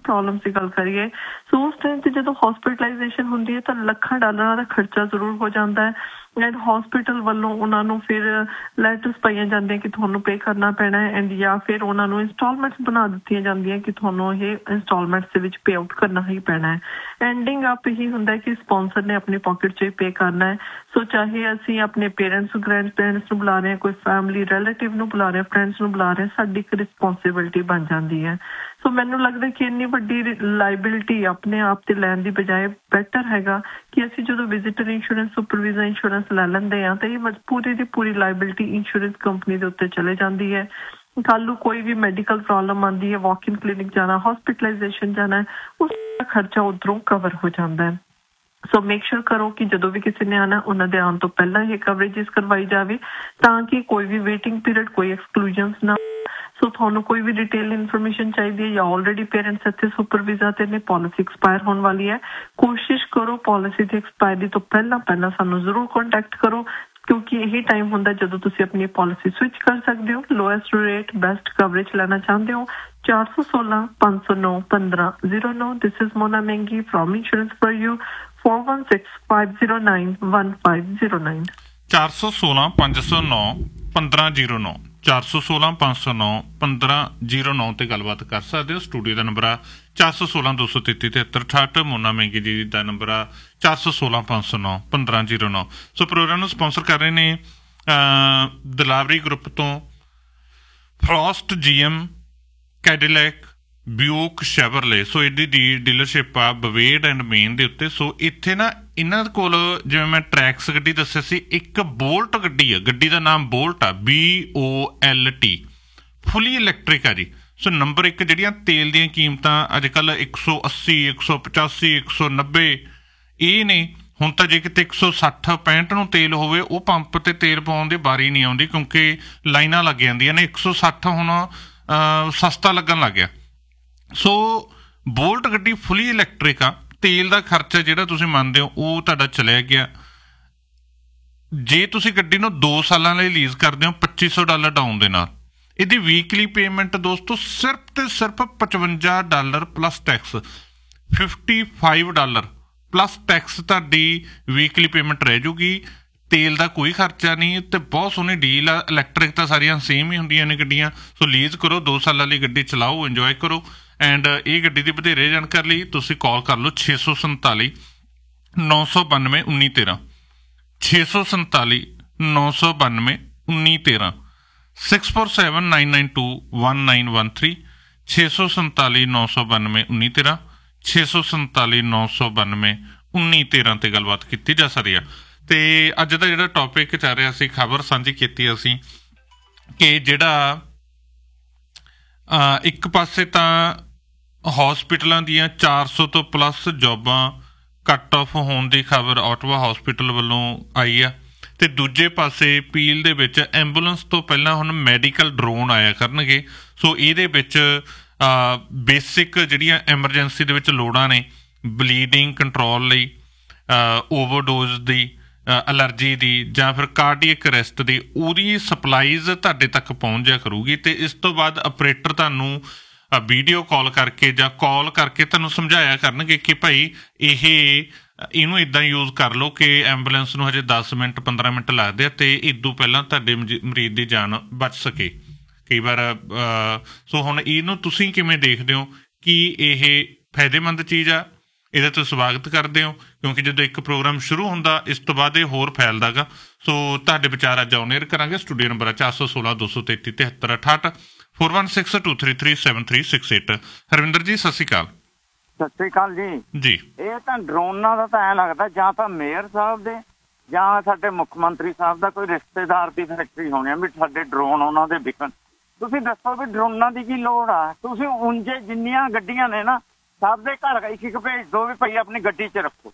Problem ਦੀ ਗੱਲ ਕਰੀਏ ਸੋ ਉਸ ਟਾਈਮ ਤੇ ਜਦੋਂ ਹਸਪੀਟਲਾਈਜੇਸ਼ਨ ਹੁੰਦੀ ਹੈ ਤਾਂ ਲੱਖਾਂ ਡਾਲਰਾਂ ਦਾ ਖਰਚਾ ਜ਼ਰੂਰ ਹੋ ਜਾਂਦਾ ਹੈ ਐਂਡ ਹਸਪੀਟਲ ਵੱਲੋਂ ਉਹਨਾਂ ਨੂੰ ਫਿਰ ਲੈਟਰਸ ਪਾਈਆਂ ਜਾਂਦੀਆਂ ਕਿ ਤੁਹਾਨੂੰ ਪੇ ਕਰਨਾ ਪੈਣਾ ਹੈ ਐਂਡ ਜਾਂ ਫਿਰ ਉਹਨਾਂ ਨੂੰ ਇੰਸਟਾਲਮੈਂਟਸ ਬਣਾ ਦਿੱਤੀਆਂ ਜਾਂਦੀਆਂ ਕਿ ਤੁਹਾਨੂੰ ਇਹ ਇੰਸਟਾਲਮੈਂਟਸ ਦੇ ਵਿੱਚ ਪੇ ਆਊਟ ਕਰਨਾ ਹੀ ਪੈਣਾ ਹੈ ਐਂਡਿੰਗ ਅਪ ਇਹੀ ਹੁੰਦਾ ਕਿ ਸਪਾਂਸਰ ਨੇ ਆਪਣੀ ਪਾਕਟ 'ਚ ਪੇ ਕਰਨਾ ਹੈ ਸੋ ਚਾਹੇ ਅਸੀਂ ਆਪਣੇ ਪੇਰੈਂਟਸ ਗ੍ਰੈਂਡ ਪੇਰੈਂਟਸ ਨੂੰ ਬੁਲਾ ਰਹੇ ਹਾਂ ਕੋਈ ਫੈਮਿਲੀ ਰਿਲੇਟਿਵ ਨੂੰ ਬੁਲਾ ਰਹੇ ਫਰੈਂਡਸ ਨੂੰ ਬੁਲਾ ਰਹੇ ਸਾਡੀ ਇੱਕ ਰਿਸਪੌਂਸਿਬਿਲਿਟੀ ਬਣ ਜਾਂਦੀ ਹੈ ਸੋ ਮੈਨੂੰ ਲੱਗਦਾ ਕਿ ਇੰਨੀ ਵੱਡੀ ਲਾਇਬਿਲਿਟੀ ਆਪਣੇ ਆਪ ਤੇ ਲੈਣ ਦੀ ਬਜਾਏ ਬੈਟਰ ਹੈਗਾ ਕਿ ਅਸੀਂ ਜਦੋਂ ਵਿਜ਼ਿਟਰ ਇੰਸ਼ੋਰੈਂਸ ਸੁਪਰਵਾਈਜ਼ਰ ਇੰਸ਼ੋਰੈਂਸ ਲੈ ਲੈਂਦੇ ਹਾਂ ਤਾਂ ਇਹ ਪੂਰੀ ਦੀ ਪੂਰੀ ਲਾਇਬਿਲਿਟੀ ਇੰਸ਼ੋਰੈਂਸ ਕੰਪਨੀ ਦੇ ਉੱਤੇ ਚਲੇ ਜਾਂਦੀ ਹੈ ਕੱਲ੍ਹ ਨੂੰ ਕੋਈ ਵੀ ਮੈਡੀਕਲ ਪ੍ਰੋਬਲਮ ਆਉਂਦੀ ਹੈ ਵਾਕ ਇਨ ਕਲੀਨਿਕ ਜਾਣਾ ਹਸਪੀਟਲਾਈਜੇਸ਼ਨ ਜਾਣਾ ਉਸ ਦਾ ਖਰਚਾ ਉੱਧਰੋਂ ਕਵਰ ਹੋ ਜਾਂਦਾ ਹੈ ਸੋ ਮੇਕ ਸ਼ੋਰ ਕਰੋ ਕਿ ਜਦੋਂ ਵੀ ਕਿਸੇ ਨੇ ਆਉਣਾ ਉਹਨਾਂ ਦੇ ਆਉਣ ਤੋਂ ਪਹਿਲਾਂ ਇਹ ਕਵਰੇਜਿਸ ਕਰਵਾਈ ਜਾਵੇ ਤਾਂ ਕਿ ਕੋਈ ਵੀ ਵੇਟਿੰਗ ਪੀਰੀਅਡ ਕੋਈ ਐਕਸਕਲੂਜਨਸ ਨਾ ਸੋ ਤੁਹਾਨੂੰ ਕੋਈ ਵੀ ਡਿਟੇਲ ਇਨਫੋਰਮੇਸ਼ਨ ਚਾਹੀਦੀ ਹੈ ਜਾਂ ਆਲਰੇਡੀ ਪੇਰੈਂਟਸ ਇੱਥੇ ਸੁਪਰ ਵੀਜ਼ਾ ਤੇ ਨੇ ਪਾਲਿਸੀ ਐਕਸਪਾਇਰ ਹੋਣ ਵਾਲੀ ਹੈ ਕੋਸ਼ਿਸ਼ ਕਰੋ ਪਾਲਿਸੀ ਦੀ ਐਕਸਪਾਇਰੀ ਤੋਂ ਪਹਿਲਾਂ ਸਾਨੂੰ ਜ਼ਰੂਰ ਕੰਟੈਕਟ ਕਰੋ ਕਿਉਂਕਿ ਇਹੀ ਟਾਈਮ ਹੁੰਦਾ ਜਦੋਂ ਤੁਸੀਂ ਆਪਣੀ ਪਾਲਿਸੀ ਸਵਿਚ ਕਰ ਸਕਦੇ ਹੋ ਲੋਐਸਟ ਰੇਟ ਬੈਸਟ ਕਵਰੇਜ ਲੈਣਾ ਚਾਹੁੰਦੇ ਹੋ 416 509 1509 ਦਿਸ ਇਜ਼ ਮੋਨਾ ਮਹਿੰਗੀ ਫਰੋਮ ਇੰਸ਼ੋਰੈਂਸ ਫॉर यू 4165091509 416 509 1509 416 509 1509 ਤੇ ਗੱਲਬਾਤ ਕਰ ਸਕਦੇ ਹੋ ਸਟੂਡੀਓ ਦਾ ਨੰਬਰ ਆ 416 233 7368 ਮੋਨਾ ਮਹਿੰਗੀ ਜੀ ਦਾ ਨੰਬਰ ਆ 416 509 1509 ਸੋ ਪ੍ਰੋਗਰਾਮ ਨੂੰ ਸਪਾਂਸਰ ਕਰ ਰਹੇ ਨੇ ਦਿਲਾਵਰੀ ਗਰੁੱਪ ਤੋਂ ਫਰੋਸਟ GM ਕੈਡਿਲੈਕ ਬਿਊਕ ਸ਼ੈਵਰਲੇ ਸੋ ਇਹਦੀ ਦੀ ਡੀਲਰਸ਼ਿਪ ਆ ਬਵੇਡ ਐਂਡ ਮੇਨ ਦੇ ਉੱਤੇ ਸੋ ਇੱਥੇ ਨਾ ਇਹਨਾਂ ਕੋਲ ਜਿਵੇਂ ਮੈਂ ਟਰੈਕਸ ਗੱਡੀ ਦੱਸਿਆ ਸੀ ਇੱਕ ਬੋਲਟ ਗੱਡੀ ਆ ਗੱਡੀ ਦਾ ਨਾਮ ਬੋਲਟ ਆ BOLT ਫੁੱਲੀ ਇਲੈਕਟ੍ਰਿਕ ਆ ਜੀ ਸੋ ਨੰਬਰ 1 ਜਿਹੜੀਆਂ ਤੇਲ ਦੀਆਂ ਕੀਮਤਾਂ ਅੱਜ ਕੱਲ੍ਹ 180 185 190 ਇਹ ਨੇ ਹੁਣ ਤਾਂ ਜੇ ਕਿਤੇ 160 65 ਨੂੰ ਤੇਲ ਹੋਵੇ ਉਹ ਪੰਪ ਤੇ ਤੇਲ ਪਾਉਣ ਦੀ ਵਾਰੀ ਨਹੀਂ ਆਉਂਦੀ ਕਿਉਂਕਿ ਲਾਈਨਾਂ ਲੱਗ ਜਾਂਦੀਆਂ ਨੇ 160 ਹੁਣ ਸਸਤਾ ਲੱਗਣ ਲੱਗ ਗਿਆ ਸੋ ਬੋਲਟ ਗੱਡੀ ਫੁੱਲੀ ਇਲੈਕਟ੍ਰਿਕ ਆ ਤੇਲ ਦਾ ਖਰਚਾ ਜਿਹੜਾ ਤੁਸੀਂ ਮੰਨਦੇ ਹੋ ਉਹ ਤੁਹਾਡਾ ਚਲਿਆ ਗਿਆ ਜੇ ਤੁਸੀਂ ਗੱਡੀ ਨੂੰ 2 ਸਾਲਾਂ ਲਈ ਲੀਜ਼ ਕਰਦੇ ਹੋ $2500 ਡਾਊਨ ਦੇ ਨਾਲ ਇਹਦੀ ਵੀਕਲੀ ਪੇਮੈਂਟ ਦੋਸਤੋ ਸਿਰਫ ਤੇ ਸਿਰਫ $55 ਪਲੱਸ ਟੈਕਸ $55 ਪਲੱਸ ਟੈਕਸ ਤੁਹਾਡੀ ਵੀਕਲੀ ਪੇਮੈਂਟ ਰਹਿ ਜੂਗੀ ਤੇਲ ਦਾ ਕੋਈ ਖਰਚਾ ਨਹੀਂ ਤੇ ਬਹੁਤ ਸੋਹਣੀ ਡੀਲ ਆ ਇਲੈਕਟ੍ਰਿਕ ਤਾਂ ਸਾਰੀਆਂ ਸੇਮ ਹੀ ਹੁੰਦੀਆਂ ਨੇ ਗੱਡੀਆਂ ਸੋ ਲੀਜ਼ ਕਰੋ 2 ਸਾਲਾਂ ਲਈ ਗੱਡੀ ਚਲਾਓ ਇੰਜੋਏ ਕਰੋ ਐਂਡ ਇਹ ਗੱਡੀ ਦੀ ਵਧੇਰੇ ਜਾਣਕਾਰੀ ਲਈ ਤੁਸੀਂ ਕਾਲ ਕਰ ਲਓ 647 992 1913 647 992 1913 647 992 1913 647 992 1913 647 992 1913 ਤੇ ਗੱਲਬਾਤ ਕੀਤੀ ਜਾ ਸਕਦੀ ਆ ਤੇ ਅੱਜ ਦਾ ਜਿਹੜਾ ਟੌਪਿਕ ਚੱਲ ਰਿਹਾ ਸੀ ਖਬਰ ਸਾਂਝੀ ਕੀਤੀ ਅਸੀਂ ਕਿ ਜਿਹੜਾ ਇੱਕ ਪਾਸੇ ਤਾਂ ਹਸਪੀਟਲਾਂ ਦੀਆਂ 400 ਤੋਂ ਪਲੱਸ ਜੋਬਾਂ ਕੱਟ ਆਫ ਹੋਣ ਦੀ ਖਬਰ ਓਟਵਾ ਹਸਪੀਟਲ ਵੱਲੋਂ ਆਈ ਆ ਤੇ ਦੂਜੇ ਪਾਸੇ ਪੀਲ ਦੇ ਵਿੱਚ ਐਂਬੂਲੈਂਸ ਤੋਂ ਪਹਿਲਾਂ ਹੁਣ ਮੈਡੀਕਲ ਡਰੋਨ ਆਇਆ ਕਰਨਗੇ ਸੋ ਇਹਦੇ ਵਿੱਚ ਬੇਸਿਕ ਜਿਹੜੀਆਂ ਐਮਰਜੈਂਸੀ ਦੇ ਵਿੱਚ ਲੋੜਾਂ ਨੇ ਬਲੀਡਿੰਗ ਕੰਟਰੋਲ ਲਈ ਓਵਰਡੋਜ਼ ਦੀ ਐਲਰਜੀ ਦੀ ਜਾਂ ਫਿਰ ਕਾਰਡੀਅਕ ਅਰੈਸਟ ਦੀ ਉਹਦੀ ਸਪਲਾਈਜ਼ ਤੁਹਾਡੇ ਤੱਕ ਪਹੁੰਚ ਜਾ ਕਰੂਗੀ ਤੇ ਇਸ ਤੋਂ ਬਾਅਦ ਆਪਰੇਟਰ ਤੁਹਾਨੂੰ ਵੀਡੀਓ ਕਾਲ ਕਰਕੇ ਜਾਂ ਕਾਲ ਕਰਕੇ ਤੁਹਾਨੂੰ ਸਮਝਾਇਆ ਕਰਨਗੇ ਕਿ ਭਾਈ ਇਹਨੂੰ ਇੱਦਾਂ ਯੂਜ਼ ਕਰ ਲਓ ਕਿ ਐਂਬੂਲੈਂਸ ਨੂੰ ਹਜੇ 10 ਮਿੰਟ 15 ਮਿੰਟ ਲੱਗਦੇ ਆ ਤੇ ਇਦੋਂ ਪਹਿਲਾਂ ਤੁਹਾਡੇ ਮਰੀਜ਼ ਦੀ ਜਾਨ ਬਚ ਸਕੇ ਕਈ ਵਾਰ ਸੋ ਹੁਣ ਇਹਨੂੰ ਤੁਸੀਂ ਕਿਵੇਂ ਦੇਖਦੇ ਹੋ ਕਿ ਇਹ ਫਾਇਦੇਮੰਦ ਚੀਜ਼ ਆ ਇਹਦਾ ਤੁਸੀਂ ਸਵਾਗਤ ਕਰਦੇ ਹੋ ਕਿਉਂਕਿ ਜਦੋਂ ਇੱਕ ਪ੍ਰੋਗਰਾਮ ਸ਼ੁਰੂ ਹੁੰਦਾ ਇਸ ਤੋਂ ਬਾਅਦ ਇਹ ਹੋਰ ਫੈਲਦਾ ਗਾ ਸੋ ਤੁਹਾਡੇ ਵਿਚਾਰ ਅੱਜ ਔਨ ਏਅਰ ਕਰਾਂਗੇ ਸਟੂਡੀਓ ਨੰਬਰ 416 233 7368 4162373668 ਹਰਵਿੰਦਰ ਜੀ ਸਤਿ ਸ਼੍ਰੀ ਅਕਾਲ ਸਤਿ ਸ਼੍ਰੀ ਅਕਾਲ ਜੀ ਇਹ ਤਾਂ ਡਰੋਨਾਂ ਦਾ ਤਾਂ ਐਂ ਲੱਗਦਾ ਜਾਂ ਤਾਂ ਮੇਅਰ ਸਾਹਿਬ ਦੇ ਜਾਂ ਸਾਡੇ ਮੁੱਖ ਮੰਤਰੀ ਸਾਹਿਬ ਦਾ ਕੋਈ ਰਿਸ਼ਤੇਦਾਰ ਦੀ ਫੈਕਟਰੀ ਹੋਣੀ ਆ ਵੀ ਸਾਡੇ ਡਰੋਨ ਉਹਨਾਂ ਦੇ ਵਿਕਣ ਤੁਸੀਂ ਦੱਸੋ ਵੀ ਡਰੋਨਾਂ ਦੀ ਕੀ ਲੋੜ ਆ ਤੁਸੀਂ ਉਂਝੇ ਜਿੰਨੀਆਂ ਗੱਡੀਆਂ ਨੇ ਨਾ ਸਭ ਦੇ ਘਰ ਇੱਕ ਭੇਜ ਦੋ ਵੀ ਭਾਈ ਆਪਣੀ ਗੱਡੀ 'ਚ ਰੱਖੋ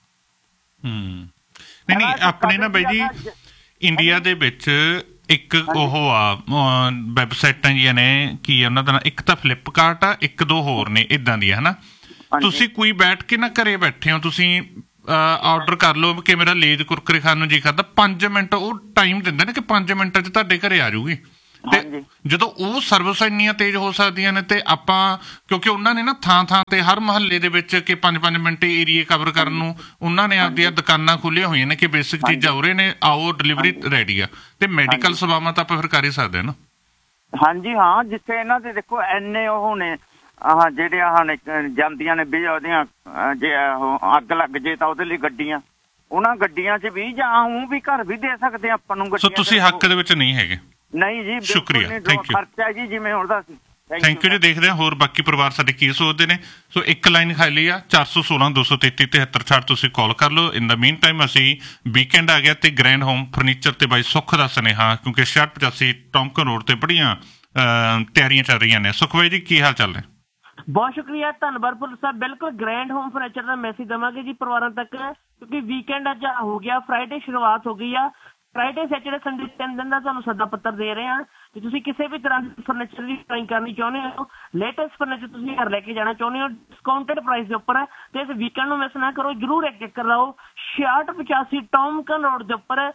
ਨਹੀਂ ਆਪਣੇ ਨਾ ਬਾਈ ਜੀ ਇੰਡੀਆ ਦੇ ਵਿੱਚ ਇੱਕ ਉਹ ਆ ਵੈਬਸਾਈਟਾਂ ਜਿਹੀਆਂ ਨੇ ਕੀ ਉਹਨਾਂ ਦਾ ਇੱਕ ਤਾਂ ਫਲਿੱਪਕਾਰਟ ਆ ਇੱਕ ਦੋ ਹੋਰ ਨੇ ਇੱਦਾਂ ਦੀਆਂ ਹਨਾ ਤੁਸੀਂ ਕੋਈ ਬੈਠ ਕੇ ਨਾ ਘਰੇ ਬੈਠੇ ਹੋ ਤੁਸੀਂ ਆਰਡਰ ਕਰ ਲਓ ਕਿ ਮੇਰਾ ਲੇਜ ਕੁਰਕਰੇ ਖਾਣ ਨੂੰ ਜੀ ਕਰਦਾ 5 ਮਿੰਟ ਉਹ ਟਾਈਮ ਦਿੰਦੇ ਨੇ ਕਿ 5 ਮਿੰਟਾਂ 'ਚ ਤੁਹਾਡੇ ਘਰੇ ਆ ਜਾਊਗੀ ਤੇ ਜਦੋਂ ਉਹ ਸਰਵਿਸ ਇੰਨੀਆਂ ਤੇਜ਼ ਹੋ ਸਕਦੀਆਂ ਨੇ ਤੇ ਆਪਾਂ ਕਿਉਂਕਿ ਉਹਨਾਂ ਨੇ ਨਾ ਥਾਂ ਤੇ ਹਰ ਮੁਹੱਲੇ ਦੇ ਵਿੱਚ ਕਿ 5-5 ਮਿੰਟ ਏਰੀਏ ਕਵਰ ਕਰਨ ਨੂੰ ਉਹਨਾਂ ਨੇ ਆਪਦੀਆਂ ਦੁਕਾਨਾਂ ਖੋਲੀਆਂ ਹੋਈਆਂ ਨੇ ਕਿ ਬੇਸਿਕ ਚੀਜ਼ਾਂ ਉਰੇ ਨੇ, ਆਓ ਡਿਲੀਵਰੀ ਰੈਡੀ ਆ। ਤੇ ਮੈਡੀਕਲ ਸੇਵਾਵਾਂ ਤਾਂ ਆਪਾਂ ਫਿਰ ਕਰ ਹੀ ਸਕਦੇ ਹਾਂ ਨਾ। ਹਾਂਜੀ ਹਾਂ, ਜਿੱਥੇ ਇਹਨਾਂ ਦੇ ਦੇਖੋ ਇੰਨੇ ਉਹ ਨੇ ਆਹ ਜਿਹੜੇ ਆਹ ਨੇ ਜਾਂਦੀਆਂ ਨੇ ਵੀ ਉਹਦੀਆਂ ਜੇ ਅੱਗ ਲੱਗ ਜੇ ਤਾਂ ਉਹਦੇ ਲਈ ਗੱਡੀਆਂ, ਉਹਨਾਂ ਗੱਡੀਆਂ 'ਚ ਵੀ ਜਾਂ ਉਹ ਵੀ ਘਰ ਵੀ ਦੇ ਸਕਦੇ ਆਪਾਂ ਨੂੰ ਗੱਡੀਆਂ। ਸੋ ਤੁਸੀਂ ਹੱਕ ਦੇ ਵਿੱਚ ਨਹੀਂ ਹੈਗੇ? ਨਹੀਂ ਜੀ, ਸ਼ੁਕਰੀਆ, ਥੈਂਕ ਯੂ। ਖਰਚਾ ਜੀ ਜਿਵੇਂ ਹੁੰਦਾ ਸੀ। ਥੈਂਕ ਯੂ ਜੀ। ਦੇਖਦੇ ਹਾਂ ਹੋਰ ਬਾਕੀ ਪਰਿਵਾਰ ਸਾਡੇ ਕੀ ਸੋਚਦੇ ਨੇ। ਸੋ ਇੱਕ ਲਾਈਨ ਖਾਲੀ ਆ 416 233 7366, ਤੁਸੀਂ ਕਾਲ ਕਰ ਲਓ। ਇਨ ਦਾ ਮੀਨ ਟਾਈਮ ਅਸੀਂ ਵੀਕਐਂਡ ਆ ਗਿਆ ਤੇ ਗ੍ਰੈਂਡ ਹੋਮ ਫਰਨੀਚਰ ਤੇ ਬਾਈ ਸੁੱਖ ਦਾ ਸੁਨੇਹਾ, ਕਿਉਂਕਿ 6685 ਟੌਂਕਨ ਰੋਡ ਤੇ ਬੜੀਆਂ ਤਿਆਰੀਆਂ ਚੱਲ ਰਹੀਆਂ ਨੇ। ਸੁੱਖ ਬਾਈ ਜੀ ਕੀ ਹਾਲ ਚੱਲ ਰਿਹਾ? ਬਹੁਤ ਸ਼ੁਕਰੀਆ, ਧੰਨਵਾਦ ਪੁਲਿਸ ਸਾਹਿਬ। ਬਿਲਕੁਲ ਗ੍ਰੈਂਡ ਹੋਮ ਫਰਨੀਚਰ ਦਾ ਮੈਸੇਜ ਦੇਵਾਂਗੇ ਜੀ ਪਰਿਵਾਰਾਂ ਤੱਕ, ਕਿਉਂਕਿ ਵੀਕਐਂਡ ਅੱਜ ਹੋ ਗਿਆ, ਫਰਾਈਡੇ ਸ਼ੁਰੂਆਤ ਹੋ ਗਈ ਆ। ਫਰਾਈਡੇ, ਸੈਟਰਡੇ, ਸੰਡੇ 3 ਦਿਨ ਦਾ ਤੁਹਾਨੂੰ ਸੱਦਾ ਪੱਤਰ ਦੇ ਰਹੇ ਹਾਂ। ਜੇ ਤੁਸੀਂ ਕਿਸੇ ਵੀ ਤਰ੍ਹਾਂ ਦੀ ਫਰਨੀਚਰ ਦੀ ਬਾਇੰਗ ਕਰਨੀ ਚਾਹੁੰਦੇ ਹੋ, ਲੇਟੈਸਟ ਫਰਨੀਚਰ ਤੁਸੀਂ ਘਰ ਲੈ ਕੇ ਜਾਣਾ ਚਾਹੁੰਦੇ ਹੋ ਡਿਸਕਾਊਂਟਡ ਪ੍ਰਾਈਸ ਦੇ ਉੱਪਰ, ਤੇ ਇਸ ਵੀਕਐਂਡ ਨੂੰ ਮਿਸ ਨਾ ਕਰੋ, ਜਰੂਰ ਇੱਕ ਚੱਕਰ ਲਾਓ। 6685 ਟੌਮਕਨ ਰੋਡ ਦੇ ਉੱਪਰ,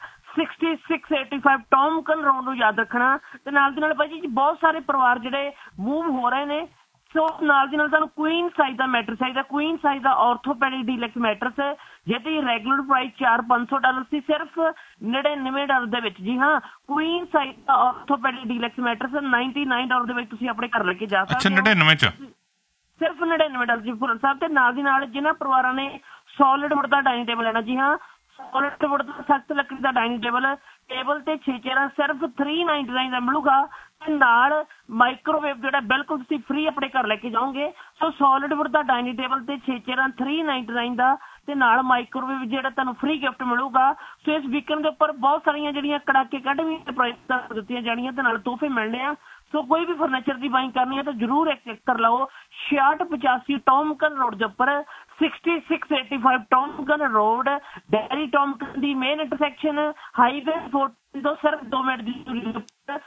6685 ਟੌਮਕਨ ਰੋਡ ਨੂੰ ਯਾਦ ਰੱਖਣਾ। ਤੇ ਨਾਲ ਦੀ ਨਾਲ ਭਾਈ ਜੀ ਬਹੁਤ ਸਾਰੇ ਪਰਿਵਾਰ ਜਿਹੜੇ ਮੂਵ ਹੋ ਰਹੇ ਨੇ, ਸੋ ਨਾਲ ਦੀ ਨਾਲ ਤੁਹਾਨੂੰ ਕੁਈਨ ਸਾਈਜ਼ ਦਾ ਮੈਟਰਸ ਚਾਹੀਦਾ, ਕੁਈਨ ਸਾਈਜ਼ ਦਾ ਆਰਥੋਪੈਡਿਕ ਡੀਲੈਕਸ ਮੈਟਰਸ, ਜਿਹਦੀ ਰੈਗੂਲਰ ਪ੍ਰਾਈਸ $4,500 ਸੀ, ਸਿਰਫ $99 ਦੇ ਵਿੱਚ। ਜੀ ਹਾਂ, ਕੁਈਨ ਸਾਈਜ਼ ਦਾ ਆਰਥੋਪੈਡਿਕ ਡੀਲੈਕਸ ਮੈਟਰਸ $99 ਦੇ ਵਿੱਚ ਤੁਸੀਂ ਆਪਣੇ ਘਰ ਲੈ ਕੇ ਜਾ ਸਕਦੇ ਹੋ। 99 ਚ ਸਿਰਫ $99 ਜੀ ਪੁਲਿਸ ਸਾਹਿਬ। ਤੇ ਨਾਲ ਦੀ ਨਾਲ ਜਿਹਨਾਂ ਪਰਿਵਾਰਾਂ ਨੇ ਸੋਲਿਡ ਵੁੱਡ ਦਾ ਡਾਈਨਿੰਗ ਟੇਬਲ ਲੈਣਾ, ਜੀ ਹਾਂ ਸੋਲਿਡ ਵੁੱਡ ਦਾ ਸਖਤ ਲੱਕੜੀ ਦਾ ਡਾਈਨਿੰਗ ਟੇਬਲ ਤੇ 6 ਚੇਅਰਾਂ ਸਿਰਫ $399 ਦਾ ਮਿਲੂਗਾ, ਤੇ ਨਾਲ ਮਾਈਕ੍ਰੋਵੇਵ ਜਿਹੜਾ ਬਿਲਕੁਲ ਤੁਸੀਂ ਫ੍ਰੀ ਆਪਣੇ ਘਰ ਲੈ ਕੇ ਜਾਓਗੇ। ਸੋ ਸੋਲਿਡ ਵੁੱਡ ਦਾ ਡਾਈਨਿੰਗ ਟੇਬਲ ਤੇ 6 ਚੇਅਰਾਂ $399 ਦਾ, ਤੇ ਨਾਲ ਮਾਈਕ੍ਰੋਵੇਵ ਜਿਹੜਾ ਤੁਹਾਨੂੰ ਫ੍ਰੀ ਗਿਫਟ ਮਿਲੂਗਾ। ਸੋ ਇਸ ਵੀਕਐਂਡ ਦੇ ਉੱਪਰ ਬਹੁਤ ਸਾਰੀਆਂ ਜਿਹੜੀਆਂ ਕੜਾਕੇ ਕੱਢਵੀਆਂ ਪ੍ਰਾਈਸ ਦਿੱਤੀਆਂ ਜਾਣੀਆਂ ਤੇ ਨਾਲ ਤੋਹਫੇ ਮਿਲਣੇ ਆ। ਸੋ ਕੋਈ ਵੀ ਫਰਨੀਚਰ ਦੀ ਬਾਇੰਗ ਕਰਨੀ ਹੈ ਤਾਂ ਜ਼ਰੂਰ ਇੱਕ ਚੱਕਰ ਲਾਓ 6685 ਟੌਮਕਨ ਰੋਡ ਦੇ ਉੱਪਰ, 6685 ਟੌਮਕਨ ਰੋਡ, ਡੈਰੀ ਟੌਮਕਨ ਦੀ ਮੇਨ ਇੰਟਰਸੈਕਸ਼ਨ ਹਾਈਵੇ 14 ਤੋਂ ਸਿਰਫ 2 ਮਿੰਟ ਦੀ ਦੂਰੀ ਦੇ ਉੱਪਰ।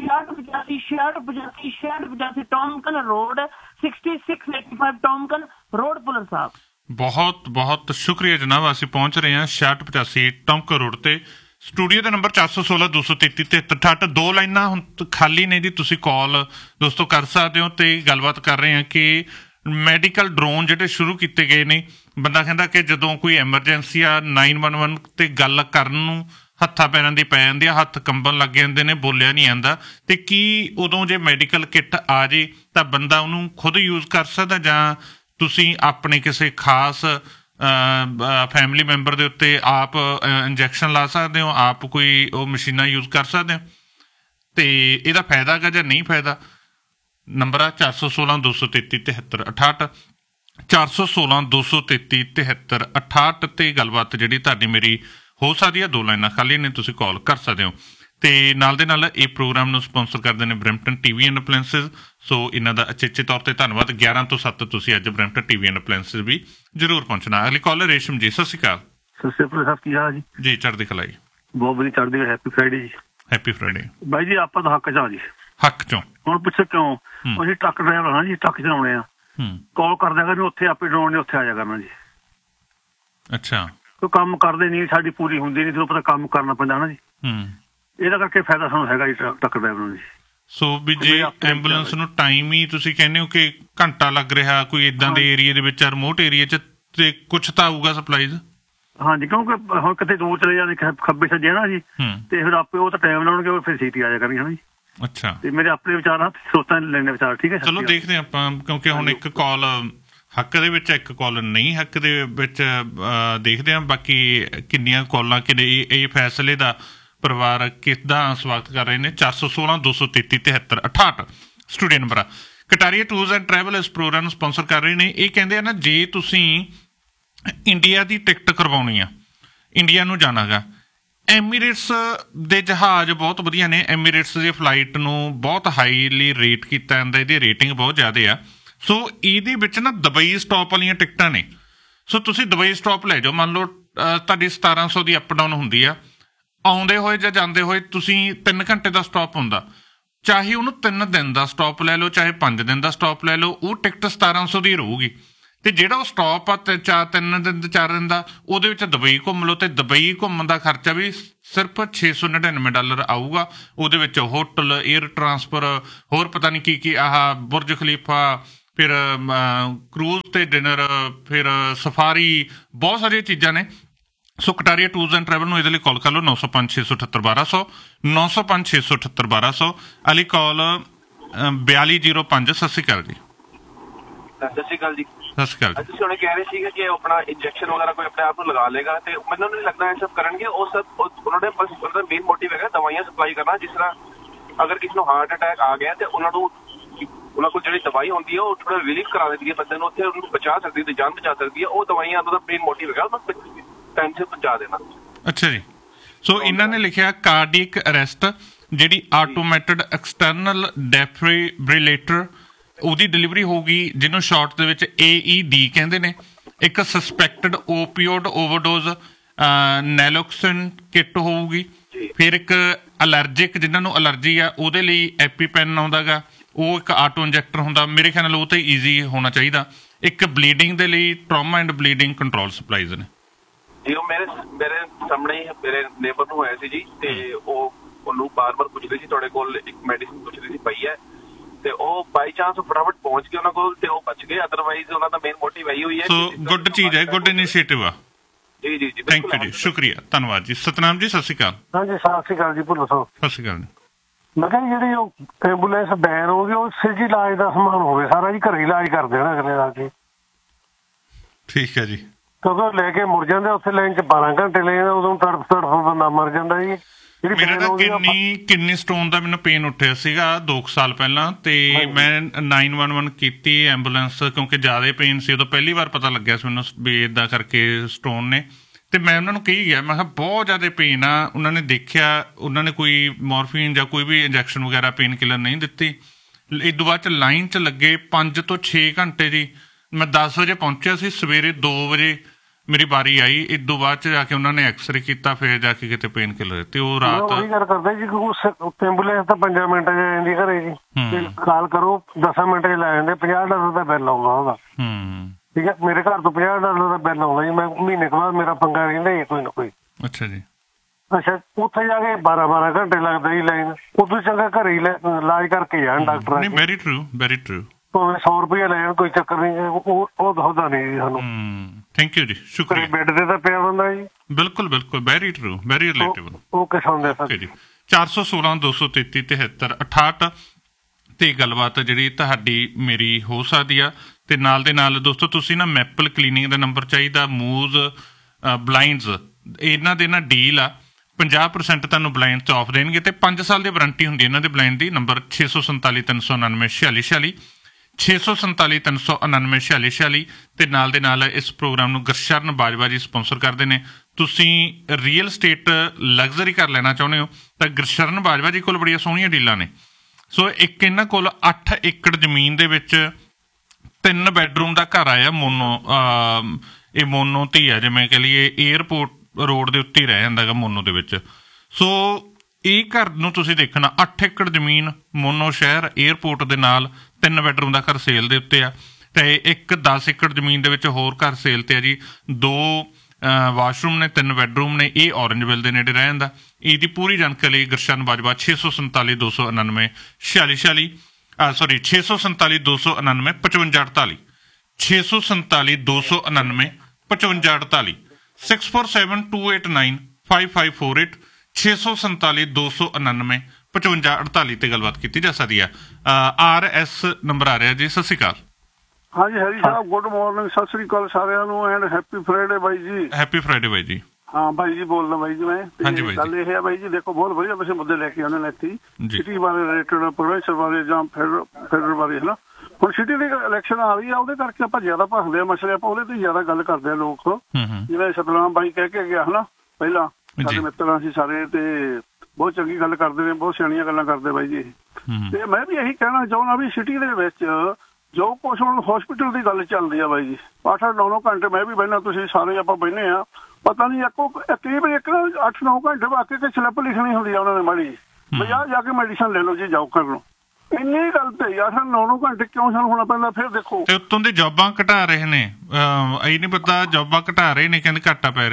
6685 ਟੌਮਕਨ ਰੋਡ, 6685 ਟੌਮਕਨ ਰੋਡ ਪੁਲਿਸ ਸਾਹਿਬ। ਬਹੁਤ ਬਹੁਤ ਸ਼ੁਕਰੀਆ ਜਨਾਬ। ਅਸੀਂ ਪਹੁੰਚ ਰਹੇ ਹਾਂ 6685 ਟੌਮਕਨ ਰੋਡ ਤੇ। ਸਟੂਡੀਓ ਦਾ ਨੰਬਰ 416 233 7368। 2 ਲਾਈਨਾਂ ਹੁਣ ਖਾਲੀ ਨੇ ਜੀ, ਤੁਸੀਂ ਕਾਲ ਦੋਸਤੋ ਕਰ ਸਕਦੇ ਹੋ। ਤੇ ਗੱਲਬਾਤ ਕਰ ਰਹੇ ਹਾਂ ਕਿ ਮੈਡੀਕਲ ਡਰੋਨ ਜਿਹੜੇ ਸ਼ੁਰੂ ਕੀਤੇ ਗਏ ਨੇ। ਬੰਦਾ ਕਹਿੰਦਾ ਕਿ ਜਦੋਂ ਕੋਈ ਐਮਰਜੈਂਸੀ ਆ 911 ਤੇ ਗੱਲ ਕਰਨ ਨੂੰ ਹੱਥਾਂ ਪੈਰਾਂ ਦੀ ਪੈ ਜਾਂਦੀ ਆ, ਹੱਥ ਕੰਬਣ ਲੱਗ ਜਾਂਦੇ ਨੇ, ਬੋਲਿਆ ਨਹੀਂ ਜਾਂਦਾ। ਤੇ ਕੀ ਉਦੋਂ ਜੇ ਮੈਡੀਕਲ ਕਿੱਟ ਆ ਜੇ ਤਾਂ ਬੰਦਾ ਉਹਨੂੰ ਖੁਦ ਯੂਜ਼ ਕਰ ਸਕਦਾ, ਜਾਂ ਤੁਸੀਂ ਆਪਣੇ ਕਿਸੇ ਖਾਸ ਫੈਮਿਲੀ ਮੈਂਬਰ ਦੇ ਉੱਤੇ ਆਪ ਇੰਜੈਕਸ਼ਨ ਲਾ ਸਕਦੇ ਹੋ, ਆਪ ਕੋਈ ਉਹ ਮਸ਼ੀਨਾਂ ਯੂਜ਼ ਕਰ ਸਕਦੇ ਹੋ? ਤੇ ਇਹਦਾ ਫਾਇਦਾ ਹੈਗਾ ਜਾਂ ਨਹੀਂ ਫਾਇਦਾ? ਨੰਬਰ ਆ 416 233 7368, 416 233 7368 ਤੇ ਗੱਲਬਾਤ ਜਿਹੜੀ ਤੁਹਾਡੀ ਮੇਰੀ ਹੋ ਸਕਦੀ ਹੈ। 2 ਲਾਈਨਾਂ ਖਾਲੀ ਨੇ, ਤੁਸੀਂ ਕਾਲ ਕਰ ਸਕਦੇ ਹੋ। ਤੇ ਨਾਲ ਦੇ ਨਾਲ ਇਹ ਪ੍ਰੋਗਰਾਮ ਨੂੰ ਸਪਾਂਸਰ ਕਰਦੇ ਨੇ ਬਰੈਂਪਟਨ ਟੀਵੀ ਐਂਡ ਅਪਲਾਇੰਸਿਸ। ਸੋ ਇਹਨਾਂ ਦਾ ਅਚੇਚੇ ਤੌਰ ਤੇ ਧੰਨਵਾਦ। 11 ਤੋਂ 7 ਤੁਸੀਂ ਅੱਜ ਬਰੈਂਪਟਨ ਟੀਵੀ ਐਂਡ ਅਪਲਾਇੰਸਿਸ ਵੀ ਜ਼ਰੂਰ ਪਹੁੰਚਣਾ। ਅਗਲੀ ਕਾਲਰ ਰੇਸ਼ਮ ਜੀ, ਸਤਿ ਸ਼੍ਰੀ ਅਕਾਲ। ਸਤਿ ਸ਼੍ਰੀ ਅਕਾਲ ਸਾਹਿਬ, ਕੀ ਹਾਲ ਜੀ? ਜੀ ਚੜ੍ਹਦੀ ਕਲਾ ਜੀ। ਬਹੁਤ ਵਧੀਆ, ਚੜ੍ਹਦੀ ਕਲਾ। ਹੈਪੀ ਫਰਾਈਡੇ ਜੀ। ਹੈਪੀ ਫਰਾਈਡੇ ਬਾਈ ਜੀ। ਆਪਾਂ ਤਾਂ ਹੱਕ ਚ ਆ ਜੀ। ਹੱਕ ਚੋਂ ਹੁਣ ਪੁੱਛੋ ਕਿਉਂ? ਅਸੀਂ ਟਰੱਕ ਡਰਾਈਵਰ ਹਾਂ ਜੀ, ਟਰੱਕ ਚਲਾਉਣੇ ਆ। ਕਾਲ ਕਰਦਿਆ ਕਰਨੀ, ਉੱਥੇ ਆਪੇ ਡਰਾਉਣ ਨੇ, ਉੱਥੇ ਆ ਜਾ ਕਰਨਾ ਜੀ। ਅੱਛਾ। ਕੋਈ ਕੰਮ ਕਰਦੇ ਨਹੀਂ, ਸਾਡੀ ਪੂਰੀ ਹੁੰਦੀ ਨਹੀਂ, ਤੁਹਾਨੂੰ ਪਤਾ ਕੰਮ ਕਰਨਾ ਪੈਂਦਾ ਨਾ ਜੀ। ਇਹਦਾ ਕਰਕੇ ਫਾਇਦਾ ਸਾਨੂੰ ਹੈਗਾ ਜੀ ਟਰੱਕ ਡਰਾਈਵਰ ਨੂੰ ਜੀ। ਸੋ ਵੀ ਜੇ ਐਂਬੂਲੈਂਸ ਨੂੰ ਟਾਈਮ ਹੀ ਤੁਸੀਂ ਕਹਿੰਦੇ ਹੋ ਕਿ ਘੰਟਾ ਲੱਗ ਰਿਹਾ ਕੋਈ ਏਦਾਂ ਦੇ ਏਰੀਏ ਦੇ ਵਿੱਚ, ਰਿਮੋਟ ਏਰੀਏ ਚ, ਤੇ ਕੁਛ ਤਾਂ ਆਊਗਾ ਸਪਲਾਈਜ਼। ਹਾਂਜੀ, ਕਿਉਂਕਿ ਹੁਣ ਕਿਤੇ ਦੂਰ ਚਲੇ ਜਾਂਦੇ ਖੱਬੇ ਸੱਜੇ ਨਾ ਜੀ, ਤੇ ਫਿਰ ਆਪੇ ਉਹ ਤਾਂ ਟਾਈਮ ਲਾਉਣਗੇ, ਫਿਰ ਛੇਤੀ ਆ ਜਾ ਕਰਨੀ ਹੈ ਨਾ ਜੀ। ਅੱਛਾ। ਤੇ ਮੇਰੇ ਆਪਣੇ ਵਿਚਾਰ ਆ, ਸੋਚਾਂ ਲੈਣੇ ਵਿਚਾਰ। ਠੀਕ ਹੈ, ਚਲੋ ਦੇਖਦੇ ਆਪਾਂ, ਕਿਉਂਕਿ ਹੁਣ ਇੱਕ ਕਾਲ ਹੱਕ ਦੇ ਵਿੱਚ, ਇੱਕ ਕਾਲ ਨਹੀਂ ਹੱਕ ਦੇ ਵਿੱਚ, ਦੇਖਦੇ ਹਾਂ ਬਾਕੀ ਕਿੰਨੀਆਂ ਕਾਲਾਂ ਕਿੰਨੇ ਇਹ ਫੈਸਲੇ ਦਾ ਪਰਿਵਾਰ ਕਿੱਦਾਂ ਸਵਾਗਤ ਕਰ ਰਹੇ ਨੇ। 416 233 7368 ਸਟੂਡੀਓ ਨੰਬਰ ਆ। ਕਟਾਰੀਆ ਟੂਰਸ ਐਂਡ ਟਰੈਵਲ ਇਸ ਪ੍ਰੋਗਰਾਮ ਨੂੰ ਸਪਾਂਸਰ ਕਰ ਰਹੇ ਨੇ। ਇਹ ਕਹਿੰਦੇ ਆ ਨਾ, ਜੇ ਤੁਸੀਂ ਇੰਡੀਆ ਦੀ ਟਿਕਟ ਕਰਵਾਉਣੀ ਆ, ਇੰਡੀਆ ਨੂੰ ਜਾਣਾ ਗਾ, ਐਮੀਰੇਟਸ ਦੇ ਜਹਾਜ਼ ਬਹੁਤ ਵਧੀਆ ਨੇ। ਐਮੀਰੇਟਸ ਦੀ ਫਲਾਈਟ ਨੂੰ ਬਹੁਤ ਹਾਈਲੀ ਰੇਟ ਕੀਤਾ ਜਾਂਦਾ, ਇਹਦੀ ਰੇਟਿੰਗ ਬਹੁਤ ਜ਼ਿਆਦਾ ਆ। ਸੋ ਇਹਦੇ ਵਿੱਚ ਨਾ ਦੁਬਈ ਸਟਾਪ ਵਾਲੀਆਂ ਟਿਕਟਾਂ ਨੇ। ਸੋ ਤੁਸੀਂ ਦੁਬਈ ਸਟਾਪ ਲੈ ਜਾਓ। ਮੰਨ ਲਓ ਤੁਹਾਡੀ 1700 ਦੀ ਅਪ ਡਾਊਨ ਹੁੰਦੀ ਆ, ਆਉਂਦੇ ਹੋਏ ਜਾਂ ਜਾਂਦੇ ਹੋਏ ਤੁਸੀਂ 3 ਘੰਟੇ ਦਾ ਸਟਾਪ ਹੁੰਦਾ, ਚਾਹੇ ਉਹਨੂੰ 3 ਦਿਨ ਦਾ ਸਟਾਪ ਲੈ ਲਓ, ਚਾਹੇ 5 ਦਿਨ ਦਾ ਸਟਾਪ ਲੈ ਲਓ, ਉਹ ਟਿਕਟ 1700 ਦੀ ਰਹੂਗੀ। ਤੇ ਜਿਹੜਾ ਉਹ ਸਟਾਪ ਆ 3 ਦਿਨ 4 ਦਿਨ ਦਾ, ਉਹਦੇ ਵਿੱਚ ਦੁਬਈ ਘੁੰਮ ਲਓ, ਤੇ ਦੁਬਈ ਘੁੰਮਣ ਦਾ ਖਰਚਾ ਵੀ ਸਿਰਫ $699 ਆਊਗਾ। ਉਹਦੇ ਵਿੱਚ ਹੋਟਲ, 에ਅਰ ਟਰਾਂਸਫਰ, ਹੋਰ ਪਤਾ ਨਹੀਂ ਕੀ ਆਹ ਬੁਰਜ ਖਲੀਫਾ, ਫਿਰ ਕਰੂਜ਼ ਤੇ ਡਿਨਰ, ਫਿਰ ਸਫਾਰੀ, ਬਹੁਤ ਸਾਰੀਆਂ ਚੀਜ਼ਾਂ ਨੇ। ਸੋ ਕਟਾਰੀਆ ਟੂਰਸ ਐਂਡ ਟਰੈਵਲ ਨੂੰ ਇਹਦੇ ਲਈ ਕਾਲ ਕਰ ਲਓ 905-678-1200 905-678-1200। ਅਲੀ ਕਾਲ 4205। ਸਤਿ ਸ਼੍ਰੀ ਅਕਾਲ ਜੀ। ਸਤਿ ਸ਼੍ਰੀ ਅਕਾਲ ਜੀ। ਸਤਿ ਸ਼੍ਰੀ ਅਕਾਲ। ਤੁਸੀਂ ਹੁਣੇ ਕਹਿ ਰਹੇ ਸੀਗੇ ਕਿ ਆਪਣਾ ਇੰਜੈਕਸ਼ਨ ਵਗੈਰਾ ਕੋਈ ਆਪਣੇ ਆਪ ਨੂੰ ਲਗਾ ਲੇਗਾ, ਤੇ ਮੈਨੂੰ ਨਹੀਂ ਲੱਗਦਾ ਇਹ ਸਭ ਕਰਨਗੇ। ਉਹ ਸਭ ਉਹਨਾਂ ਨੇ ਬਸ ਉਹਨਾਂ ਦਾ ਮੇਨ ਮੋਟਿਵ ਹੈਗਾ ਦਵਾਈਆਂ ਸਪਲਾਈ ਕਰਨਾ। ਜਿਸ ਤਰ੍ਹਾਂ ਅਗਰ ਕਿਸੇ ਨੂੰ ਹਾਰਟ ਅਟੈਕ ਆ ਗਿਆ ਤੇ ਉਹਨਾਂ ਕੋਲ ਜਿਹੜੀ ਦਵਾਈ ਹੁੰਦੀ ਹੈ ਉਹ ਥੋੜਾ ਰਿਲੀਫ ਕਰਾ ਦਿੰਦੀ ਹੈ ਬੰਦੇ ਨੂੰ, ਉੱਥੇ ਉਹਨੂੰ ਬਚਾ ਸਕਦੀ ਹੈ, ਜਾਨ ਬਚਾ ਸਕਦੀ ਹੈ। ਉਹ ਦਵਾਈਆਂ ਉਹਨਾਂ ਦਾ ਮੇਨ ਮੋਟਿਵ ਹੈਗਾ ਟਾਈਮ ਸਿਰ ਪਹੁੰਚਾ ਦੇਣਾ। ਅੱਛਾ ਜੀ। ਸੋ ਇਹਨਾਂ ਨੇ ਲਿਖਿਆ ਕਾਰਡੀਅਕ ਅਰੈਸਟ, ਜਿਹੜੀ ਆਟੋਮੈਟਿਡ ਐਕਸਟਰਨਲ ਡੈਫੀਬ੍ਰਿਲੇਟਰ, ਉਹਦੀ ਡਿਲੀਵਰੀ ਹੋਊਗੀ, ਜਿਹਨੂੰ ਸ਼ਾਰਟ ਦੇ ਵਿੱਚ AED ਕਹਿੰਦੇ ਨੇ। ਇੱਕ ਸਸਪੈਕਟਡ ਓਪੀਓਡ ਓਵਰਡੋਜ਼ ਨੈਲੋਕਸਿਨ ਕਿੱਟ ਹੋਊਗੀ। ਫਿਰ ਇੱਕ ਅਲਰਜਿਕ, ਜਿਹਨਾਂ ਨੂੰ ਅਲਰਜੀ ਆ ਉਹਦੇ ਲਈ ਐਪੀਪੈਨ ਆਉਂਦਾ ਗਾ, ਉਹ ਇੱਕ ਆਟੋ ਇੰਜੈਕਟਰ ਹੁੰਦਾ। ਮੇਰੇ ਖਿਆਲ ਨਾਲ ਉਹ ਤਾਂ ਈਜ਼ੀ ਹੋਣਾ ਚਾਹੀਦਾ। ਇੱਕ ਬਲੀਡਿੰਗ ਦੇ ਲਈ trauma and bleeding control supplies ਨੇ ਜੀ। ਉਹ ਮੇਰੇ ਸਾਹਮਣੇ ਹੀ ਮੇਰੇ ਨੇਬਰ ਨੂੰ ਹੋਇਆ ਸੀ ਜੀ, ਤੇ ਉਹਨੂੰ ਬਾਰ-ਬਾਰ ਪੁੱਛਦੇ ਸੀ ਤੁਹਾਡੇ ਕੋਲ ਇੱਕ ਮੈਡੀਸਿਨ ਪੁੱਛਦੇ ਸੀ ਪਈ ਹੈ, ਤੇ ਉਹ ਬਾਈ ਚਾਂਸ ਫਟਾਫਟ ਪਹੁੰਚ ਗਏ ਉਹਨਾਂ ਕੋਲ ਤੇ ਉਹ ਬਚ ਗਏ। ਅਦਰਵਾਈਜ਼ ਉਹਨਾਂ ਦਾ ਮੇਨ ਮੋਟਿਵ ਇਹੀ ਹੋਈ ਹੈ। ਸੋ ਗੁੱਡ ਚੀਜ਼ ਹੈ, ਗੁੱਡ ਇਨੀਸ਼ੀਏਟਿਵ ਆ। ਜੀ ਜੀ ਜੀ, ਥੈਂਕ ਯੂ ਜੀ, ਸ਼ੁਕਰੀਆ, ਧੰਨਵਾਦ ਜੀ। ਸਤਨਾਮ ਜੀ ਸਤਿ ਸ਼੍ਰੀ ਅਕਾਲ। ਹਾਂਜੀ ਸਤਿ ਸ਼੍ਰੀ ਅਕਾਲ ਜੀ। ਭੁੱਲੋ ਸਾਹਿਬ ਸਤਿ ਸ਼੍ਰੀ ਅਕਾਲ ਜੀ। ਮੈਂ ਕਿਹਾ ਜਿਹੜੀ ਉਹ ਐਂਬੂਲੈਂਸ ਬੈਨ ਹੋ ਗਈ, ਉਹ ਸਿੱਧੀ ਇਲਾਜ ਦਾ ਸਮਾਨ ਹੋਵੇ ਸਾਰਾ ਜੀ, ਘਰੇ ਇਲਾਜ ਕਰ ਦੇਣਾ ਅਗਲੇ ਆ ਕੇ। ਠੀਕ ਹੈ ਜੀ। ਕਿਉਂਕਿ ਉਹ ਲੈ ਕੇ ਮੁੜ ਜਾਂਦੇ, ਉੱਥੇ ਲਾਈਨ 'ਚ 12 ਘੰਟੇ ਲੈ ਜਾਂਦਾ, ਉਦੋਂ ਤੜਫ ਬੰਦਾ ਮਰ ਜਾਂਦਾ ਜੀ। ਮੇਰਾ ਤਾਂ ਕਿਡਨੀ ਸਟੋਨ ਦਾ ਮੈਨੂੰ ਪੇਨ ਉੱਠਿਆ ਸੀਗਾ 2 ਸਾਲ ਪਹਿਲਾਂ, ਤੇ ਮੈਂ 911 ਕੀਤੀ ਐਂਬੂਲੈਂਸ, ਕਿਉਂਕਿ ਜ਼ਿਆਦਾ ਪੇਨ ਸੀ। ਉਦੋਂ ਪਹਿਲੀ ਵਾਰ ਪਤਾ ਲੱਗਿਆ ਸੀ ਮੈਨੂੰ ਵੀ ਏਦਾਂ ਕਰਕੇ ਸਟੋਨ ਨੇ। ਤੇ ਮੈਂ ਉਹਨਾਂ ਨੂੰ ਕਹੀ ਗਿਆ, ਮੈਂ ਕਿਹਾ ਬਹੁਤ ਜ਼ਿਆਦਾ ਪੇਨ ਆ। ਉਹਨਾਂ ਨੇ ਦੇਖਿਆ, ਉਹਨਾਂ ਨੇ ਕੋਈ ਮੋਰਫੀਨ ਜਾਂ ਕੋਈ ਵੀ ਇੰਜੈਕਸ਼ਨ ਵਗੈਰਾ ਪੇਨ ਕਿਲਰ ਨਹੀਂ ਦਿੱਤੀ। ਇਸ ਤੋਂ ਬਾਅਦ 'ਚ ਲਾਈਨ 'ਚ ਲੱਗੇ 5 ਤੋਂ 6 ਘੰਟੇ ਜੀ। ਮੈਂ 10 ਵਜੇ ਪਹੁੰਚਿਆ ਸੀ, ਸਵੇਰੇ 2 ਵਜੇ ਮੇਰੀ ਵਾਰੀ ਆਈ। ਇਸ ਤੋਂ ਬਾਅਦ 'ਚ ਜਾ ਕੇ ਉਹਨਾਂ ਨੇ ਐਕਸਰੇ ਕੀਤਾ, ਫਿਰ ਜਾ ਕੇ ਕਿਤੇ ਪੇਨ ਕਿਲਰ ਦਿੱਤੇ। ਉਹ ਰਾਤ ਉਹੀ ਗੱਲ ਕਰਦੇ ਜੀ, ਐਂਬੂਲੈਂਸ ਤਾਂ 5 ਮਿੰਟਾਂ 'ਚ ਆ ਜਾਂਦੀ ਘਰੇ ਜੀ। ਕਾਲ ਕਰੋ 10 ਮਿੰਟ 'ਚ ਲੈ ਜਾਂਦੇ। $50 ਦਾ ਬਿੱਲ ਆਉਂਦਾ ਉਹਦਾ। ਠੀਕ ਹੈ, ਮੇਰੇ ਘਰ ਤੋਂ $50 ਦਾ ਬਿੱਲ ਆਉਂਦਾ ਜੀ। ਮੈਂ ਮਹੀਨੇ ਕੁ ਬਾਅਦ ਮੇਰਾ ਪੰਗਾ ਰਹਿੰਦਾ ਹੀ ਕੋਈ ਨਾ ਕੋਈ। ਅੱਛਾ ਜੀ। ਅੱਛਾ, ਉੱਥੇ ਜਾ ਕੇ 12 ਘੰਟੇ ਲੱਗਦਾ ਜੀ ਲਾਈਨ। ਉਦੋਂ ਚੰਗਾ ਘਰੇ ਹੀ ਇਲਾਜ ਕਰਕੇ ਜਾਣ ਡਾਕਟਰ। ਨਹੀਂ, ਵੈਰੀ ਟਰੂ, ਵੈਰੀ ਟਰੂ। ਭਾਵੇਂ $100 ਲੈਣ, ਕੋਈ ਚੱਕਰ ਨਹੀਂ। ਉਹ ਦੱਸਦਾ ਨਹੀਂ ਜੀ ਸਾਨੂੰ। ਥੈਂਕ ਯੂ ਜੀ, ਸ਼ੁਕਰੀਆ। ਬੈੱਡ ਤੇ ਤਾਂ ਪਿਆ ਬੰਦਾ ਜੀ। ਬਿਲਕੁਲ ਬਿਲਕੁਲ, very true, very relatable. Okay ਸੁਣਦੇ ਸਰ ਜੀ। 416 233 73 68 ਤੇ ਗੱਲਬਾਤ ਜਿਹੜੀ ਤੁਹਾਡੀ ਮੇਰੀ ਹੋ ਸਕਦੀ ਆ। ਤੇ ਨਾਲ ਦੇ ਨਾਲ ਦੋਸਤੋ, ਤੁਸੀਂ ਨਾ ਮੈਪਲ ਕਲੀਨਿੰਗ ਦਾ ਨੰਬਰ ਚਾਹੀਦਾ, ਮੂਜ਼ ਬਲਾਈਂਡਸ, ਇਹਨਾਂ ਦੇ ਨਾ ਡੀਲ ਆ। 50% ਤੁਹਾਨੂੰ ਬਲਾਈਂਡ 'ਚ ਆਫ ਦੇਣਗੇ, ਤੇ 5 ਸਾਲ ਦੀ ਵਾਰੰਟੀ ਹੁੰਦੀ ਇਹਨਾਂ ਦੇ ਬਲਾਈਂਡ ਦੀ। ਨੰਬਰ 647 399 4646 647 399 4646। ਤੇ ਨਾਲ ਦੇ ਨਾਲ ਇਸ ਪ੍ਰੋਗਰਾਮ ਨੂੰ ਗੁਰਸ਼ਰਨ ਬਾਜਵਾ ਜੀ ਸਪਾਂਸਰ ਕਰਦੇ ਨੇ। ਤੁਸੀਂ ਰੀਅਲ ਸਟੇਟ ਲਗਜ਼ਰੀ ਕਰ ਲੈਣਾ ਚਾਹੁੰਦੇ ਹੋ ਤਾਂ ਗੁਰਸ਼ਰਨ ਬਾਜਵਾ ਜੀ ਕੋਲ ਬੜੀਆਂ ਸੋਹਣੀਆਂ ਡੀਲਾਂ ਨੇ। ਸੋ ਇੱਕ ਇਹਨਾਂ ਕੋਲ 8 ਏਕੜ ਜ਼ਮੀਨ ਦੇ ਵਿੱਚ 3 ਬੈਡਰੂਮ ਦਾ ਘਰ ਆਇਆ। ਇਹ ਮੋਨੋ ਧੀ ਆ, ਜਿਵੇਂ ਕਹਿ ਲਈਏ ਏਅਰਪੋਰਟ ਰੋਡ ਦੇ ਉੱਤੇ ਹੀ ਰਹਿ ਜਾਂਦਾ ਗਾ ਮੋਨੋ ਦੇ ਵਿੱਚ। ਸੋ ਇਹ ਘਰ ਨੂੰ ਤੁਸੀਂ ਦੇਖਣਾ, 8 ਏਕੜ ਜ਼ਮੀਨ, ਮੋਨੋ ਸ਼ਹਿਰ, ਏਅਰਪੋਰਟ ਦੇ ਨਾਲ, 3 ਬੈਡਰੂਮ ਦਾ ਘਰ ਸੇਲ ਦੇ ਉੱਤੇ ਆ। ਤੇ ਇੱਕ 10 ਏਕੜ ਜ਼ਮੀਨ ਦੇ ਵਿੱਚ ਹੋਰ ਘਰ ਸੇਲ ਤੇ ਆ ਜੀ। 2 ਵਾਸ਼ਰੂਮ ਨੇ, 3 ਬੈਡਰੂਮ ਨੇ। ਇਹ ਔਰੰਜਵਿਲ ਦੇ ਨੇੜੇ ਰਹਿ ਜਾਂਦਾ। ਇਹਦੀ ਪੂਰੀ ਜਾਣਕਾਰੀ ਲਈ ਗੁਰਸ਼ਨ ਬਾਜਵਾ 647 299 4646 ਸੌਰੀ 647 299 5548 647 299 5548 647 289 5548 647 299 5548 ਤੇ ਗੱਲਬਾਤ ਕੀਤੀ ਜਾ ਸਕਦੀ ਹੈ। RS ਨੰਬਰ ਆ ਰਿਹਾ ਜੀ। ਸਤਿ ਸ਼੍ਰੀ ਅਕਾਲ। ਹਾਂਜੀ ਹਰੀ ਸਾਹਿਬ, ਗੁੱਡ ਮਾਰਨਿੰਗ, ਸਤਿ ਸ੍ਰੀ ਅਕਾਲ ਸਾਰਿਆਂ ਨੂੰ ਐਂਡ ਹੈਪੀ ਫਰਾਈਡੇ ਬਾਈ ਜੀ। ਹੈਪੀ ਫਰਾਈਡੇ ਬਾਈ ਜੀ। ਹਾਂ ਬਾਈ ਜੀ, ਬੋਲਦਾ ਬਾਈ ਜੀ ਮੈਂ। ਗੱਲ ਇਹ ਹੈ ਬਾਈ ਜੀ, ਦੇਖੋ ਬਹੁਤ ਵਧੀਆ ਵੈਸੇ ਮੁੱਦੇ ਲੈ ਕੇ ਆਉਂਦੇ ਨੇ ਇੱਥੇ, ਸਿਟੀ ਬਾਰੇ ਰਿਲੇਟਡ, ਪ੍ਰੋਵਿੰਸ਼ਲ ਬਾਰੇ ਜਾਂ ਫੈਡਰਲ ਬਾਰੇ, ਹੈ ਨਾ। ਹੁਣ ਸਿਟੀ ਦੀ ਇਲੈਕਸ਼ਨ ਆ ਰਹੀ ਆ, ਉਹਦੇ ਕਰਕੇ ਆਪਾਂ ਜ਼ਿਆਦਾ ਭਖਦੇ ਆ ਮਸਲੇ, ਆਪਾਂ ਉਹਦੇ ਤੇ ਜ਼ਿਆਦਾ ਗੱਲ ਕਰਦੇ ਆ ਲੋਕ। ਜਿਵੇਂ ਸਤਨਾਮ ਬਾਈ ਕਹਿ ਕੇ ਗਿਆ, ਹੈ ਨਾ, ਪਹਿਲਾਂ ਸਾਡੇ ਮਿੱਤਰਾਂ ਸੀ ਸਾਰੇ, ਤੇ ਬਹੁਤ ਚੰਗੀ ਗੱਲ ਕਰਦੇ ਨੇ, ਬਹੁਤ ਸਿਆਣੀਆਂ ਗੱਲਾਂ ਕਰਦੇ ਬਾਈ ਜੀ। ਤੇ ਮੈਂ ਵੀ ਇਹੀ ਕਹਿਣਾ ਚਾਹੁੰਦਾ ਵੀ ਸਿਟੀ ਦੇ ਵਿੱਚ ਜੋ ਕੁਛ ਹੁਣ ਹੌਸਪੀਟਲ ਦੀ ਗੱਲ ਚੱਲਦੀ ਆ ਬਾਈ ਜੀ, 8-9 ਘੰਟੇ ਮੈਂ ਵੀ ਬਹਿਣਾ, ਤੁਸੀਂ ਸਾਰੇ ਆਪਾਂ ਬਹਿਨੇ ਆ, ਪਤਾ ਨਹੀਂ ਕਈ ਵਾਰ 8-9 ਘੰਟੇ ਵਾਕੇ ਤੇ ਸਲਿੱਪ ਲਿਖਣੀ ਹੁੰਦੀ ਆ ਉਹਨਾਂ ਨੇ ਮਾੜੀ, ਬਈ ਆਹ ਜਾ ਕੇ ਮੈਡੀਸਨ ਲੈ ਲਓ ਜੀ, ਜਾਓ ਕਰ ਲਓ। ਇੰਨੀ ਗੱਲ ਤੇ 8-9 ਘੰਟੇ ਕਿਉਂ ਸਾਨੂੰ ਹੋਣਾ ਪੈਂਦਾ? ਫਿਰ ਦੇਖੋ, ਤੇ ਉੱਤੋਂ ਦੀ ਜੋਬਾਂ ਘਟਾ ਰਹੇ ਨੇ, ਇਹ ਨਹੀਂ ਪਤਾ ਜੋਬਾਂ ਘਟਾ ਰਹੇ ਨੇ, ਕਹਿੰਦੇ ਘਾਟਾ ਪੈ ਰਿਹਾ।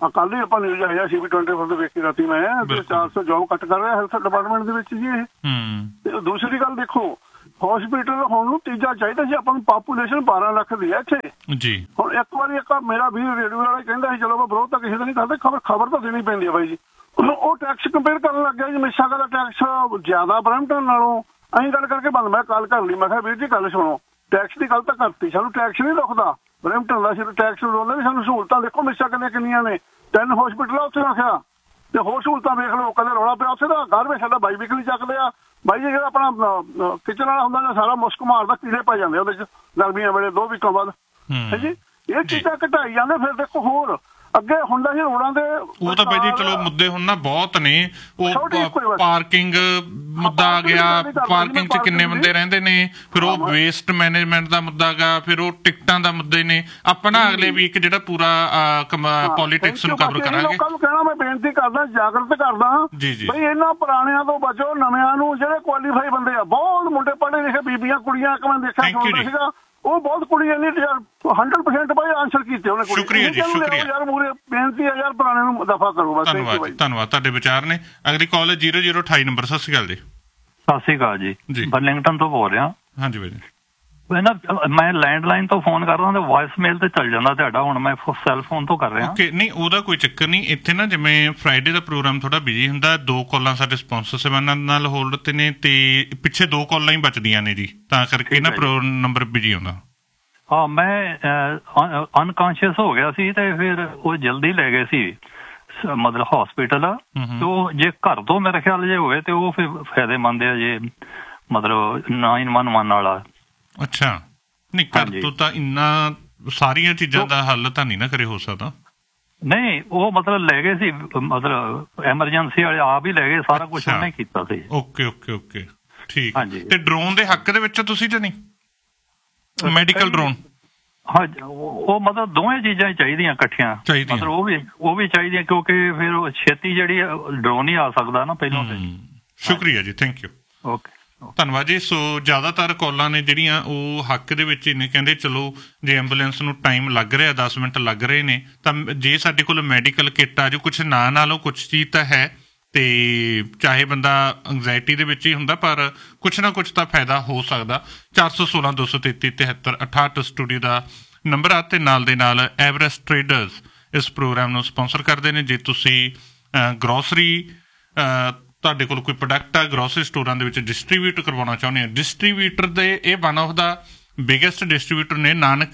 ਕੱਲ ਹੀ ਆਪਾਂ ਨਿਊਜ਼ ਆਇਆ ਸੀ ਵੀ 24 ਦੇ ਵੇਖੀ ਰਾਤੀ ਮੈਂ 400 ਜੋਬ ਕੱਟ ਕਰ ਰਿਹਾ ਹੈਲਥ ਡਿਪਾਰਟਮੈਂਟ ਦੇ ਵਿੱਚ ਜੀ ਇਹ। ਤੇ ਦੂਸਰੀ ਗੱਲ ਦੇਖੋ, ਹਸਪੀਟਲ ਹੁਣ ਨੂੰ ਤੀਜਾ ਚਾਹੀਦਾ ਸੀ ਆਪਾਂ ਨੂੰ, ਪਾਪੂਲੇਸ਼ਨ 12 ਲੱਖ ਦੀ ਹੈ ਇੱਥੇ ਜੀ। ਹੁਣ ਇੱਕ ਵਾਰੀ ਮੇਰਾ ਵੀ ਰੇਡੀਓ ਵਾਲਾ ਕਹਿੰਦਾ ਸੀ ਚਲੋ ਮੈਂ ਵਿਰੋਧ ਤਾਂ ਕਿਸੇ ਦਾ ਨਹੀਂ ਕਰਦੇ, ਖਬਰ ਤਾਂ ਦੇਣੀ ਪੈਂਦੀ ਹੈ ਬਾਈ ਜੀ। ਉਹ ਟੈਕਸ ਕੰਪੇਅਰ ਕਰਨ ਲੱਗ ਗਿਆ ਜੀ, ਮਿਸਾਗਾ ਦਾ ਟੈਕਸ ਜ਼ਿਆਦਾ ਬਰੈਂਪਟਨ ਨਾਲੋਂ। ਅਸੀਂ ਗੱਲ ਕਰਕੇ ਬੰਦ, ਮੈਂ ਕਾਲ ਕਰ ਲਈ, ਮੈਂ ਕਿਹਾ ਵੀਰ ਜੀ ਗੱਲ ਸੁਣੋ, ਟੈਕਸ ਦੀ ਗੱਲ ਤਾਂ ਕਰਤੀ, ਸਾਨੂੰ ਟੈਕਸ ਨਹੀਂ ਰੁਕਦਾ ਬਰੈਂਪਟਨ ਦਾ, ਸਿਰਫ ਟੈਕਸ ਰੋਲਦਾ ਵੀ ਸਾਨੂੰ ਸਹੂਲਤਾਂ ਦੇਖੋ ਮਿਸਾਗਾ ਕਿੰਨੀਆਂ ਨੇ, 3 ਹਸਪੀਟਲ ਆ ਉੱਥੇ ਰੱਖਿਆ ਤੇ ਹੋਰ ਸਹੂਲਤਾਂ ਵੇਖ ਲਓ। ਕਦੇ ਰੌਲਾ ਪਿਆ ਉੱਥੇ ਦਾ ਗਾਰਬੇਜ ਸਾਡਾ ਬਾਈ ਵੀਕਲੀ ਚੱਕਦੇ ਆ ਬਾਈ ਜੀ, ਜਿਹੜਾ ਆਪਣਾ ਕਿਚਨ ਵਾਲਾ ਹੁੰਦਾ ਨਾ ਸਾਰਾ ਮੁਸਕ ਮਾਰਦਾ, ਕੀੜੇ ਪੈ ਜਾਂਦੇ ਉਹਦੇ ਚ ਗਰਮੀਆਂ ਵੇਲੇ 2 ਵੀਕਾਂ ਬਾਅਦ ਹੈ ਜੀ। ਇਹ ਚੀਜ਼ਾਂ ਘਟਾਈ ਜਾਂਦੇ। ਫਿਰ ਦੇਖੋ ਹੋਰ ਅੱਗੇ ਹੁੰਦਾ ਸੀ ਰੋਡਾਂ ਦੇ, ਉਹ ਤਾਂ ਬਾਈ ਜੀ ਚਲੋ ਮੁੱਦੇ ਹੁਣ ਨਾ ਬਹੁਤ ਨੇ, ਉਹ ਪਾਰਕਿੰਗ ਮੁੱਦਾ ਆ ਗਿਆ, ਪਾਰਕਿੰਗ 'ਚ ਕਿੰਨੇ ਬੰਦੇ ਰਹਿੰਦੇ ਨੇ, ਫਿਰ ਉਹ ਵੇਸਟ ਮੈਨੇਜਮੈਂਟ ਦਾ ਮੁੱਦਾ ਗਾ, ਫਿਰ ਉਹ ਟਿਕਟਾਂ ਦਾ ਮੁੱਦੇ ਨੇ। ਆਪਾਂ ਨਾ ਅਗਲੇ ਵੀਕ ਜਿਹੜਾ ਪੂਰਾ ਪੋਲੀਟਿਕਸ ਨੂੰ ਕਵਰ ਕਰਾਂਗੇ। ਲੋਕਾਂ ਨੂੰ ਕਹਿਣਾ ਮੈਂ ਬੇਨਤੀ ਕਰਦਾ, ਜਾਗਰਤ ਕਰਦਾ ਬਈ ਇਹਨਾਂ ਪੁਰਾਣਿਆਂ ਤੋਂ ਬਚੋ, ਨਵਿਆਂ ਨੂੰ ਜਿਹੜੇ ਕੁਆਲੀਫਾਈ ਬੰਦੇ ਆ, ਬਹੁਤ ਮੁੰਡੇ ਪੜ੍ਹੇ ਲਿਖੇ ਬੀਬੀਆਂ ਕੁੜੀਆਂ ਇੱਕ ਮੈਂ ਦੇਖਿਆ ਸੀਗਾ, ਉਹ ਬਹੁਤ ਕੁੜੀਆਂ ਨੇ 100% ਬਾਈ ਆਨਸਰ ਕੀਤੇ ਉਹਨੇ। ਸ਼ੁਕਰੀਆ ਜੀ, ਸ਼ੁਕਰੀਆ ਯਾਰ ਮੂਰੇ ਬੇਨਤੀ ਹੈ ਯਾਰ, ਪੁਰਾਣੇ ਨੂੰ ਦਫਾ ਕਰੋ ਬਸ। ਧੰਨਵਾਦ ਜੀ, ਧੰਨਵਾਦ। ਤੁਹਾਡੇ ਵਿਚਾਰ ਨੇ। ਅਗਲੀ ਕਾਲ ਹੈ 0028 ਨੰਬਰ। ਸਤਿ ਸ਼੍ਰੀ ਅਕਾਲ ਜੀ। ਸਤਿ ਸ਼੍ਰੀ ਅਕਾਲ ਜੀ, ਬਰਲਿੰਗਟਨ ਤੋਂ ਬੋਲ ਰਿਹਾ। ਹਾਂਜੀ ਬਾਈ ਜੀ। ਮੈਂ ਲੈਂਡਲਾਈਨ ਤੋਂ ਫੋਨ ਕਰ ਰਿਹਾ, ਵਾਇਸ ਮੇਲ ਤੇ ਚੱਲ ਜਾਂਦਾ ਤੁਹਾਡਾ, ਹੁਣ ਮੈਂ ਸੈੱਲ ਫੋਨ ਤੋਂ ਕਰ ਰਿਹਾ। ਓਕੇ, ਨਹੀਂ ਉਹਦਾ ਕੋਈ ਚੱਕਰ ਨਹੀਂ। ਇੱਥੇ ਨਾ ਜਿਵੇਂ ਫਰਾਈਡੇ ਦਾ ਪ੍ਰੋਗਰਾਮ ਥੋੜਾ ਬਿਜੀ ਹੁੰਦਾ, 2 ਕਾਲਾਂ ਸਾਡੇ ਸਪਾਂਸਰ ਸਾਹਿਬਾਨਾਂ ਨਾਲ ਹੋਲਡ ਤੇ ਨੇ ਤੇ ਪਿੱਛੇ 2 ਕਾਲਾਂ ਹੀ ਬਚਦੀਆਂ ਨੇ ਜੀ, ਤਾਂ ਕਰਕੇ ਨਾ ਨੰਬਰ ਬਿਜੀ ਹੁੰਦਾ। ਹਾਂ, ਮੈਂ ਅਨਕੌਂਸ਼ੀਅਸ ਹੋ ਗਿਆ ਸੀ ਤੇ ਫਿਰ ਉਹ ਜਲਦੀ ਲੈ ਗਏ ਸੀ ਮਤਲਬ ਹਸਪੀਟਲ। ਤੇ ਉਹ ਜੇ ਘਰ ਤੋਂ ਮੇਰੇ ਖਿਆਲ ਜੇ ਹੋਵੇ ਤੇ ਉਹ ਫਿਰ ਫਾਇਦੇਮੰਦ ਹੈ ਜੇ ਮਤਲਬ 911 ਵਾਲਾ। ਅੱਛਾ, ਨਹੀਂ ਘਰ ਤੋਂ ਤਾਂ ਇੰਨਾ ਸਾਰੀਆਂ ਚੀਜ਼ਾਂ ਦਾ ਹੱਲ ਤਾਂ ਨਹੀਂ ਨਾ ਕਰੇ ਹੋ ਸਕਦਾ। ਨਹੀਂ, ਉਹ ਮਤਲਬ ਲੈ ਗਏ ਸੀ, ਮਤਲਬ ਐਮਰਜੈਂਸੀ ਵਾਲੇ ਆਪ ਹੀ ਲੈ ਗਏ, ਸਾਰਾ ਕੁਝ ਉਹਨੇ ਕੀਤਾ ਸੀ। ਓਕੇ ਓਕੇ ਓਕੇ, ਠੀਕ। ਤੇ ਡਰੋਨ ਦੇ ਹੱਕ ਦੇ ਵਿੱਚ ਤੁਸੀਂ ਜਾਂ ਨਹੀਂ? Medical drone? ਹਾਂ, ਉਹ ਮਤਲਬ ਦੋਵੇਂ ਚੀਜ਼ਾਂ ਹੀ ਚਾਹੀਦੀਆਂ ਇਕੱਠੀਆਂ, ਮਤਲਬ ਉਹ ਵੀ ਚਾਹੀਦੀਆਂ, ਕਿਉਂਕਿ ਫਿਰ ਛੇਤੀ ਜਿਹੜੀ ਡਰੋਨ ਹੀ ਆ ਸਕਦਾ ਨਾ ਪਹਿਲਾਂ ਤੇ। ਸ਼ੁਕਰੀਆ ਜੀ, ਥੈਂਕ ਯੂ। ਓਕੇ, ਧੰਨਵਾਦ ਜੀ। ਸੋ ਜ਼ਿਆਦਾਤਰ ਕਾਲਾਂ ਨੇ ਜਿਹੜੀਆਂ ਉਹ ਹੱਕ ਦੇ ਵਿੱਚ ਹੀ ਨੇ। ਕਹਿੰਦੇ ਚਲੋ ਜੇ ਐਂਬੂਲੈਂਸ ਨੂੰ ਟਾਈਮ ਲੱਗ ਰਿਹਾ, 10 ਮਿੰਟ ਲੱਗ ਰਹੇ ਨੇ, ਤਾਂ ਜੇ ਸਾਡੇ ਕੋਲ ਮੈਡੀਕਲ ਕਿੱਟ ਆ ਜੋ ਕੁਛ ਨਾ ਲਓ, ਕੁਛ ਚੀਜ਼ ਤਾਂ ਹੈ, ਤੇ ਚਾਹੇ ਬੰਦਾ ਐਂਗਜ਼ਾਇਟੀ ਦੇ ਵਿੱਚ ਹੀ ਹੁੰਦਾ, ਪਰ ਕੁਛ ਨਾ ਕੁਛ ਤਾਂ ਫਾਇਦਾ ਹੋ ਸਕਦਾ। 416 233 73 68 ਸਟੂਡੀਓ ਦਾ ਨੰਬਰ ਆ। ਤੇ ਨਾਲ ਦੇ ਨਾਲ ਐਵਰੈਸਟ ਟ੍ਰੇਡਰਸ ਇਸ ਪ੍ਰੋਗਰਾਮ ਨੂੰ ਸਪਾਂਸਰ ਕਰਦੇ ਨੇ। ਜੇ ਤੁਸੀਂ ਗਰੋਸਰੀ, ਤੁਹਾਡੇ ਕੋਲ ਕੋਈ ਪ੍ਰੋਡਕਟ ਆ, ਗਰੋਸਰੀ ਸਟੋਰਾਂ ਦੇ ਵਿੱਚ ਡਿਸਟਰੀਬਿਊਟ ਕਰਵਾਉਣਾ ਚਾਹੁੰਦੇ ਆ, ਡਿਸਟਰੀਬਿਊਟਰ ਦੇ ਇਹ one of the biggest distributor ਨੇ। ਨਾਨਕ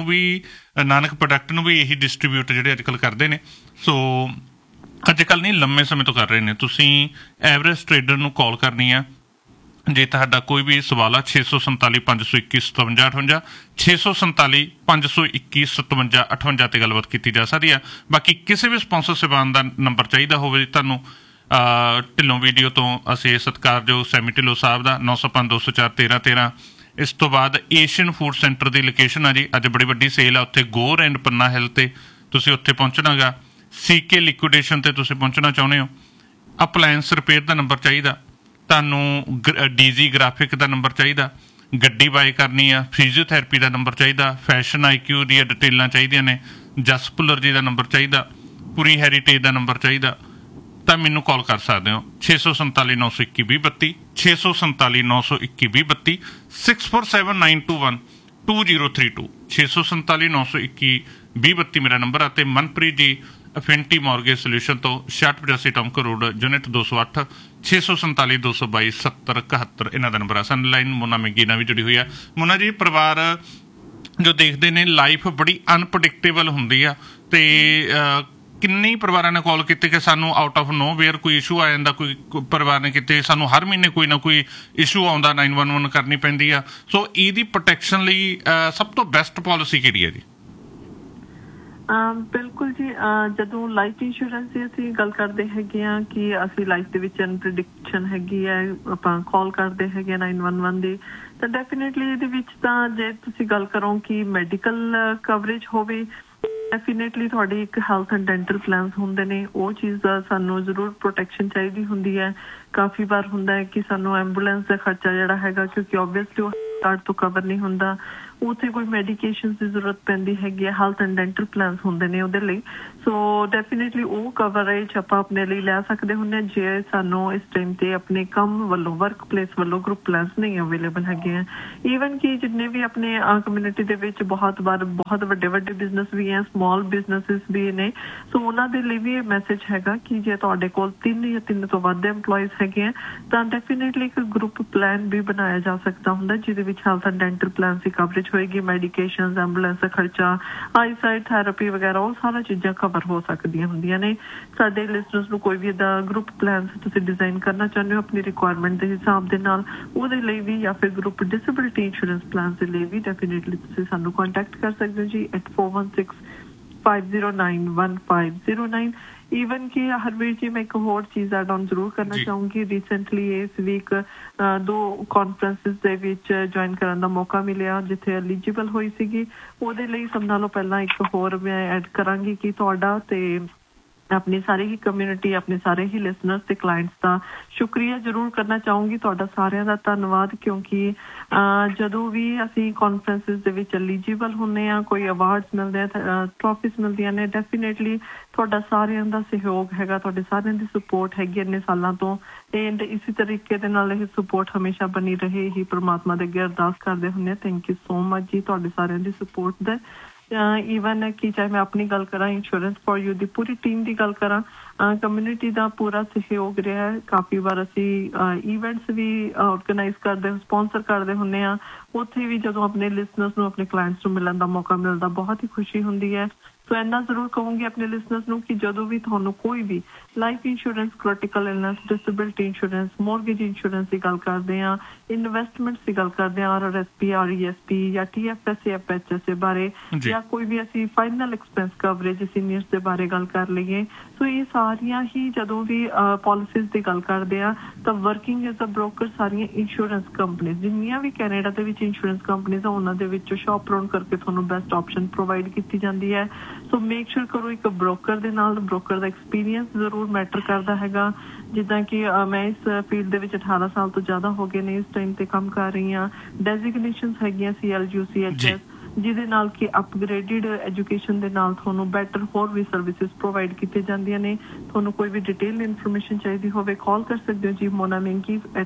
ਪ੍ਰੋਡਕਟ ਨੂੰ ਵੀ ਇਹੀ ਡਿਸਟਰੀਬਿਊਟਰ ਜਿਹੜੇ ਅੱਜ ਕੱਲ੍ਹ ਕਰਦੇ ਨੇ। ਸੋ ਅੱਜ ਕੱਲ੍ਹ ਨਹੀਂ, ਲੰਮੇ ਸਮੇਂ ਤੋਂ ਕਰ ਰਹੇ ਨੇ। ਤੁਸੀਂ ਐਵਰੈਸਟ ਟ੍ਰੇਡਰ ਨੂੰ ਕਾਲ ਕਰਨੀ ਆ ਜੇ ਤੁਹਾਡਾ ਕੋਈ ਵੀ ਸਵਾਲ ਆ। 647 521 57 58 647 521 57 58 ਤੇ ਗੱਲਬਾਤ ਕੀਤੀ ਜਾ ਸਕਦੀ ਆ। ਬਾਕੀ ਕਿਸੇ ਵੀ ਸਪਾਂਸਰ ਸਾਹਿਬਾਨ ਦਾ ਨੰਬਰ ਚਾਹੀਦਾ ਹੋਵੇ ਤੁਹਾਨੂੰ, ਢਿੱਲੋਂ ਵੀਡੀਓ ਤੋਂ ਅਸੀਂ ਸਤਿਕਾਰਯੋਗ ਸੈਮੀ ਢਿੱਲੋਂ ਸਾਹਿਬ ਦਾ 905 204 13 13। ਇਸ ਤੋਂ ਬਾਅਦ ਏਸ਼ੀਅਨ ਫੂਡ ਸੈਂਟਰ ਦੀ ਲੋਕੇਸ਼ਨ ਆ ਜੀ, ਅੱਜ ਬੜੀ ਵੱਡੀ ਸੇਲ ਆ ਉੱਥੇ, ਗੋਰ ਐਂਡ ਪੰਨਾ ਹਿੱਲ ਤੇ ਤੁਸੀਂ ਉੱਥੇ ਪਹੁੰਚਣਾ ਗਾ। CK ਲਿਕੁਇਡੇਸ਼ਨ ਤੇ ਤੁਸੀਂ ਪਹੁੰਚਣਾ ਚਾਹੁੰਦੇ ਹੋ। ਅਪਲਾਇੰਸ ਰਿਪੇਅਰ ਦਾ ਨੰਬਰ ਚਾਹੀਦਾ ਤੁਹਾਨੂੰ, DG ਗ੍ਰਾਫਿਕ ਦਾ ਨੰਬਰ ਚਾਹੀਦਾ, ਗੱਡੀ ਬਾਏ ਕਰਨੀ ਆ, ਫਿਜ਼ੀਓਥੈਰੇਪੀ ਦਾ ਨੰਬਰ ਚਾਹੀਦਾ, ਫੈਸ਼ਨ IQ ਦੀਆਂ ਡਿਟੇਲਾਂ ਚਾਹੀਦੀਆਂ ਨੇ, ਜਸ ਭੁੱਲਰ ਜੀ ਦਾ ਨੰਬਰ ਚਾਹੀਦਾ, ਪੂਰੀ ਹੈਰੀਟੇਜ ਦਾ ਨੰਬਰ ਚਾਹੀਦਾ, ਤਾਂ ਮੈਨੂੰ ਕਾਲ ਕਰ ਸਕਦੇ ਹੋ। 647 921 2032 647 921 2032 647 921 2032 647 921 2032 ਮੇਰਾ ਨੰਬਰ ਆ। ਤੇ ਮਨਪ੍ਰੀਤ ਜੀ ਅਫਿਨਿਟੀ ਮੌਰਗੇਜ ਸੋਲਿਊਸ਼ਨ ਤੋਂ 6685 ਟਮਕ ਰੋਡ ਯੂਨਿਟ 208 647 222 70 71 ਇਹਨਾਂ ਦਾ ਨੰਬਰ ਆ। ਸਾਨੂੰ ਲਾਈਨ ਮੋਨਾ ਮੈਗੀ ਨਾਲ ਵੀ ਜੁੜੀ ਹੋਈ ਆ। ਮੋਨਾ ਜੀ, ਪਰਿਵਾਰ ਜੋ ਦੇਖਦੇ ਨੇ, ਲਾਈਫ ਬੜੀ ਅਨਪ੍ਰੈਡਿਕਟੇਬਲ ਹੁੰਦੀ ਆ, ਤੇ ਕਿੰਨੇ ਪਰਿਵਾਰਾਂ ਨੇ ਕਾਲ ਕੀਤੇ ਕਿ ਸਾਨੂੰ ਆਊਟ ਆਫ ਨੋ ਵੇਅਰ ਕੋਈ ਇਸ਼ੂ ਆ ਜਾਂਦਾ, ਕੋਈ ਪਰਿਵਾਰ ਨੇ ਕੀਤੇ ਸਾਨੂੰ ਹਰ ਮਹੀਨੇ ਕੋਈ ਨਾ ਕੋਈ ਇਸ਼ੂ ਆਉਂਦਾ, 911 ਕਰਨੀ ਪੈਂਦੀ ਆ। ਸੋ ਇਹਦੀ ਪ੍ਰੋਟੈਕਸ਼ਨ ਲਈ ਸਭ ਤੋਂ ਬੈਸਟ ਪਾਲਿਸੀ ਕਿਹੜੀ ਹੈ ਜੀ? ਬਿਲਕੁਲ ਜੀ, ਜਦੋਂ ਲਾਈਫ ਇੰਸ਼ੋਰੈਂਸ ਦੀ ਅਸੀਂ ਗੱਲ ਕਰਦੇ ਹੈਗੇ ਆ ਕਿ ਅਸੀਂ ਲਾਈਫ ਦੇ ਵਿੱਚ ਅਨਪ੍ਰੈਡਿਕਸ਼ਨ ਹੈਗੀ ਹੈ, ਆਪਾਂ ਕਾਲ ਕਰਦੇ ਹੈਗੇ 911 ਦੀ, ਤਾਂ ਡੈਫੀਨੇਟਲੀ ਇਹਦੇ ਵਿੱਚ ਤਾਂ ਜੇ ਤੁਸੀਂ ਗੱਲ ਕਰੋ ਕਿ ਮੈਡੀਕਲ ਕਵਰੇਜ ਹੋਵੇ, ਡੈਫੀਨੇਟਲੀ ਤੁਹਾਡੀ ਇੱਕ ਹੈਲਥ ਐਂਡ ਡੈਂਟਲ ਪਲਾਨਸ ਹੁੰਦੇ ਨੇ, ਉਹ ਚੀਜ਼ ਦਾ ਸਾਨੂੰ ਜ਼ਰੂਰ ਪ੍ਰੋਟੈਕਸ਼ਨ ਚਾਹੀਦੀ ਹੁੰਦੀ ਹੈ। ਕਾਫੀ ਵਾਰ ਹੁੰਦਾ ਹੈ ਕਿ ਸਾਨੂੰ ਐਂਬੂਲੈਂਸ ਦਾ ਖਰਚਾ ਜਿਹੜਾ ਹੈਗਾ, ਕਿਉਂਕਿ ਓਬਵੀਅਸਲੀ ਉਹ ਕਾਰਡ ਤੋਂ ਕਵਰ ਨਹੀਂ ਹੁੰਦਾ, ਉੱਥੇ ਕੋਈ ਮੈਡੀਕੇਸ਼ਨਸ ਦੀ ਜ਼ਰੂਰਤ ਪੈਂਦੀ ਹੈਗੀ ਹੈ, ਹੈਲਥ ਐਂਡ ਡੈਂਟਲ ਪਲਾਨਸ ਹੁੰਦੇ ਨੇ ਉਹਦੇ ਲਈ। ਸੋ ਡੈਫੀਨੇਟਲੀ ਉਹ ਕਵਰੇਜ ਆਪਾਂ ਆਪਣੇ ਲਈ ਲੈ ਸਕਦੇ ਹੁੰਦੇ ਹਾਂ ਜੇ ਸਾਨੂੰ ਇਸ ਟਾਈਮ ਤੇ ਆਪਣੇ ਕੰਮ ਵੱਲੋਂ, ਵਰਕ ਪਲੇਸ ਵੱਲੋਂ ਗਰੁੱਪ ਪਲਾਨਸ ਨਹੀਂ ਅਵੇਲੇਬਲ ਹੈਗੇ ਆ। ਈਵਨ ਕਿ ਜਿੰਨੇ ਵੀ ਆਪਣੇ ਕਮਿਊਨਿਟੀ ਦੇ ਵਿੱਚ ਬਹੁਤ ਵੱਡੇ ਬਿਜ਼ਨਸ ਵੀ ਹੈ, ਸਮਾਲ ਬਿਜ਼ਨਸਿਸ ਵੀ ਨੇ, ਸੋ ਉਹਨਾਂ ਦੇ ਲਈ ਵੀ ਇਹ ਮੈਸੇਜ ਹੈਗਾ ਕਿ ਜੇ ਤੁਹਾਡੇ ਕੋਲ 3 ਜਾਂ 3 ਤੋਂ ਵੱਧ EMPLOYEES ਹੈਗੇ ਆ ਤਾਂ ਡੈਫੀਨੇਟਲੀ ਇੱਕ ਗਰੁੱਪ ਪਲਾਨ ਵੀ ਬਣਾਇਆ ਜਾ ਸਕਦਾ ਹੁੰਦਾ ਜਿਹਦੇ ਵਿੱਚ health and dental plan the coverage ਹੋਏਗੀ, ਮੈਡੀਕੇਸ਼ਨਸ, ਐਂਬੂਲੈਂਸ ਦਾ ਖਰਚਾ, ਆਈਸਾਈਟ ਥੈਰੇਪੀ ਵਗੈਰਾ, ਉਹ ਸਾਰਾ ਚੀਜ਼ਾਂ ਕਵਰ ਹੋ ਸਕਦੀਆਂ ਹੁੰਦੀਆਂ ਨੇ। ਸਾਡੇ ਲਿਸਨਰਸ ਨੂੰ ਕੋਈ ਵੀ ਇਹਦਾ ਗਰੁੱਪ ਪਲਾਨ ਤੁਸੀਂ ਡਿਜ਼ਾਈਨ ਕਰਨਾ ਚਾਹੁੰਦੇ ਹੋ ਆਪਣੀ ਰਿਕੁਆਇਰਮੈਂਟ ਦੇ ਹਿਸਾਬ ਦੇ ਨਾਲ, ਉਹਦੇ ਲਈ ਵੀ ਜਾਂ ਫਿਰ ਗਰੁੱਪ ਡਿਸੇਬਿਲਿਟੀ ਇੰਸ਼ੋਰੈਂਸ ਪਲਾਨ ਦੇ ਲਈ ਵੀ ਡੈਫੀਨੇਟਲੀ ਤੁਸੀਂ ਸਾਨੂੰ ਕੰਟੈਕਟ ਕਰ ਸਕਦੇ ਹੋ ਜੀ at 4165091509। ਈਵਨ ਕਿ ਹਰਵੀਰ ਜੀ ਮੈਂ ਇੱਕ ਹੋਰ ਚੀਜ਼ ਐਡ ਆਨ ਜ਼ਰੂਰ ਕਰਨਾ ਚਾਹੂੰਗੀ। ਰੀਸੈਂਟਲੀ ਇਸ ਵੀਕ 2 ਕਾਨਫਰੰਸਿਸ ਦੇ ਵਿੱਚ ਜੁਆਇਨ ਕਰਨ ਦਾ ਮੌਕਾ ਮਿਲਿਆ ਜਿੱਥੇ ਐਲੀਜੀਬਲ ਹੋਈ ਸੀਗੀ। ਉਹਦੇ ਲਈ ਸਭ ਨਾਲੋਂ ਪਹਿਲਾਂ ਇੱਕ ਹੋਰ ਮੈਂ ਐਡ ਕਰਾਂਗੀ ਕਿ ਤੁਹਾਡਾ ਤੇ ਆਪਣੀ ਸਾਰੀ ਹੀ ਕਮਿਊਨਿਟੀ, ਆਪਣੇ ਸਾਰੇ ਹੀ ਲਿਸਨਰਸ ਤੇ ਕਲਾਇੰਟਸ ਦਾ ਸ਼ੁਕਰੀਆ ਜ਼ਰੂਰ ਕਰਨਾ ਚਾਹੂੰਗੀ। ਤੁਹਾਡਾ ਸਾਰਿਆਂ ਦਾ ਧੰਨਵਾਦ, ਕਿਉਂਕਿ ਜਦੋਂ ਵੀ ਅਸੀਂ ਕਾਨਫਰੰਸਿਸ ਦੇ ਵਿੱਚ ਐਲੀਜੀਬਲ ਹੁੰਦੇ ਹਾਂ, ਕੋਈ ਅਵਾਰਡਸ ਮਿਲਦੇ ਆ, ਟਰੋਫੀਜ਼ ਮਿਲਦੀਆਂ ਨੇ, ਡੈਫੀਨੇਟਲੀ ਤੁਹਾਡਾ ਸਾਰਿਆਂ ਦਾ ਸਹਿਯੋਗ ਹੈਗਾ, ਤੁਹਾਡੇ ਸਾਰਿਆਂ ਦੀ ਸਪੋਰਟ ਹੈਗੀ ਇੰਨੇ ਸਾਲਾਂ ਤੋਂ। ਐਂਡ ਇਸੇ ਤਰੀਕੇ ਦੇ ਨਾਲ ਇਹ ਸਪੋਰਟ ਹਮੇਸ਼ਾ ਬਣੀ ਰਹੇ, ਹੀ ਪ੍ਰਮਾਤਮਾ ਦੇ ਅੱਗੇ ਅਰਦਾਸ ਕਰਦੇ ਹੁੰਦੇ ਹਾਂ। ਥੈਂਕ ਯੂ ਸੋ ਮਚ ਜੀ ਤੁਹਾਡੇ ਸਾਰਿਆਂ ਦੀ ਸਪੋਰਟ ਦਾ। ਈਵਨ ਕਿ ਚਾਹੇ ਮੈਂ ਆਪਣੀ ਗੱਲ ਕਰਾਂ, insurance for you the Puri team ਦੀ ਗੱਲ ਕਰਾਂ, ਕਮਿਊਨਿਟੀ ਦਾ ਪੂਰਾ ਸਹਿਯੋਗ ਰਿਹਾ ਹੈ। ਕਾਫੀ ਵਾਰ ਅਸੀਂ ਈਵੈਂਟਸ ਵੀ ਆਰਗੇਨਾਈਜ਼ ਕਰਦੇ, ਸਪਾਂਸਰ ਕਰਦੇ ਹੁੰਦੇ ਹਾਂ। ਉੱਥੇ ਵੀ ਜਦੋਂ ਆਪਣੇ ਲਿਸਨਰਸ ਨੂੰ, ਆਪਣੇ ਕਲਾਇੰਟਸ ਨੂੰ ਮਿਲਣ ਦਾ ਮੌਕਾ ਮਿਲਦਾ, ਬਹੁਤ ਹੀ ਖੁਸ਼ੀ ਹੁੰਦੀ ਹੈ। ਸੋ ਇੰਨਾ ਜ਼ਰੂਰ ਕਹੂੰਗੀ ਆਪਣੇ ਲਿਸਨਰਸ ਨੂੰ ਕਿ ਜਦੋਂ ਵੀ ਤੁਹਾਨੂੰ ਕੋਈ ਵੀ life insurance, critical illness, disability insurance, mortgage insurance ਦੀ ਗੱਲ ਕਰਦੇ ਹਾਂ, ਇਨਵੈਸਟਮੈਂਟਸ ਦੀ ਗੱਲ ਕਰਦੇ ਹਾਂ, RRSP, RESP ਜਾਂ TFSA, FHSA ਬਾਰੇ, ਜਾਂ ਕੋਈ ਵੀ ਅਸੀਂ ਫਾਈਨਲ ਐਕਸਪੈਂਸ ਕਵਰੇਜ ਸੀਨੀਅਰਸ ਦੇ ਬਾਰੇ ਗੱਲ ਕਰ ਲਈਏ। ਸੋ ਇਹ ਸਾਰੀਆਂ ਹੀ ਜਦੋਂ ਵੀ ਪਾਲਿਸੀਜ਼ ਦੀ ਗੱਲ ਕਰਦੇ ਆ ਤਾਂ ਵਰਕਿੰਗ ਐਜ਼ ਅ ਬ੍ਰੋਕਰ ਸਾਰੀਆਂ ਇੰਸ਼ੋਰੈਂਸ ਕੰਪਨੀਜ਼ ਜਿੰਨੀਆਂ ਵੀ ਕੈਨੇਡਾ ਦੇ ਵਿੱਚ ਇੰਸ਼ੋਰੈਂਸ ਕੰਪਨੀਜ਼ ਆ ਉਹਨਾਂ ਦੇ ਵਿੱਚੋਂ ਸ਼ੌਪ ਰਾਉਂਡ ਕਰਕੇ ਤੁਹਾਨੂੰ ਬੈਸਟ ਆਪਸ਼ਨ ਪ੍ਰੋਵਾਈਡ ਕੀਤੀ ਜਾਂਦੀ ਹੈ। ਸੋ ਮੇਕ ਸ਼ੋਰ ਕਰੋ ਇੱਕ ਬ੍ਰੋਕਰ ਦੇ ਨਾਲ, ਬ੍ਰੋਕਰ ਦਾ ਐਕਸਪੀਰੀਅੰਸ ਜ਼ਰੂਰ ਮੈਟਰ ਕਰਦਾ ਹੈਗਾ। ਜਿੱਦਾਂ ਕਿ ਮੈਂ ਇਸ ਫੀਲਡ ਦੇ ਵਿੱਚ 18 ਸਾਲ ਤੋਂ ਜ਼ਿਆਦਾ ਹੋ ਗਏ ਨੇ ਇਸ ਟਾਈਮ ਤੇ ਕੰਮ ਕਰ ਰਹੀ ਹਾਂ। ਡੈਜ਼ਿਗਨੇਸ਼ਨਸ ਹੈਗੀਆਂ CLU, CHS, ਜਿਹਦੇ ਨਾਲ ਕਿ ਅਪਗ੍ਰੇਡਡ ਐਜੂਕੇਸ਼ਨ ਦੇ ਨਾਲ ਤੁਹਾਨੂੰ ਬੈਟਰ ਹੋਰ ਵੀ ਸਰਵਿਸਿਜ਼ ਪ੍ਰੋਵਾਈਡ ਕੀਤੀਆਂ ਜਾਂਦੀਆਂ ਨੇ। ਤੁਹਾਨੂੰ ਕੋਈ ਵੀ ਡਿਟੇਲ ਇਨਫੋਰਮੇਸ਼ਨ ਚਾਹੀਦੀ ਹੋਵੇ ਕਾਲ ਕਰ ਸਕਦੇ ਹੋ ਜੀ ਮੋਨਾ ਮੈਂਕੀ at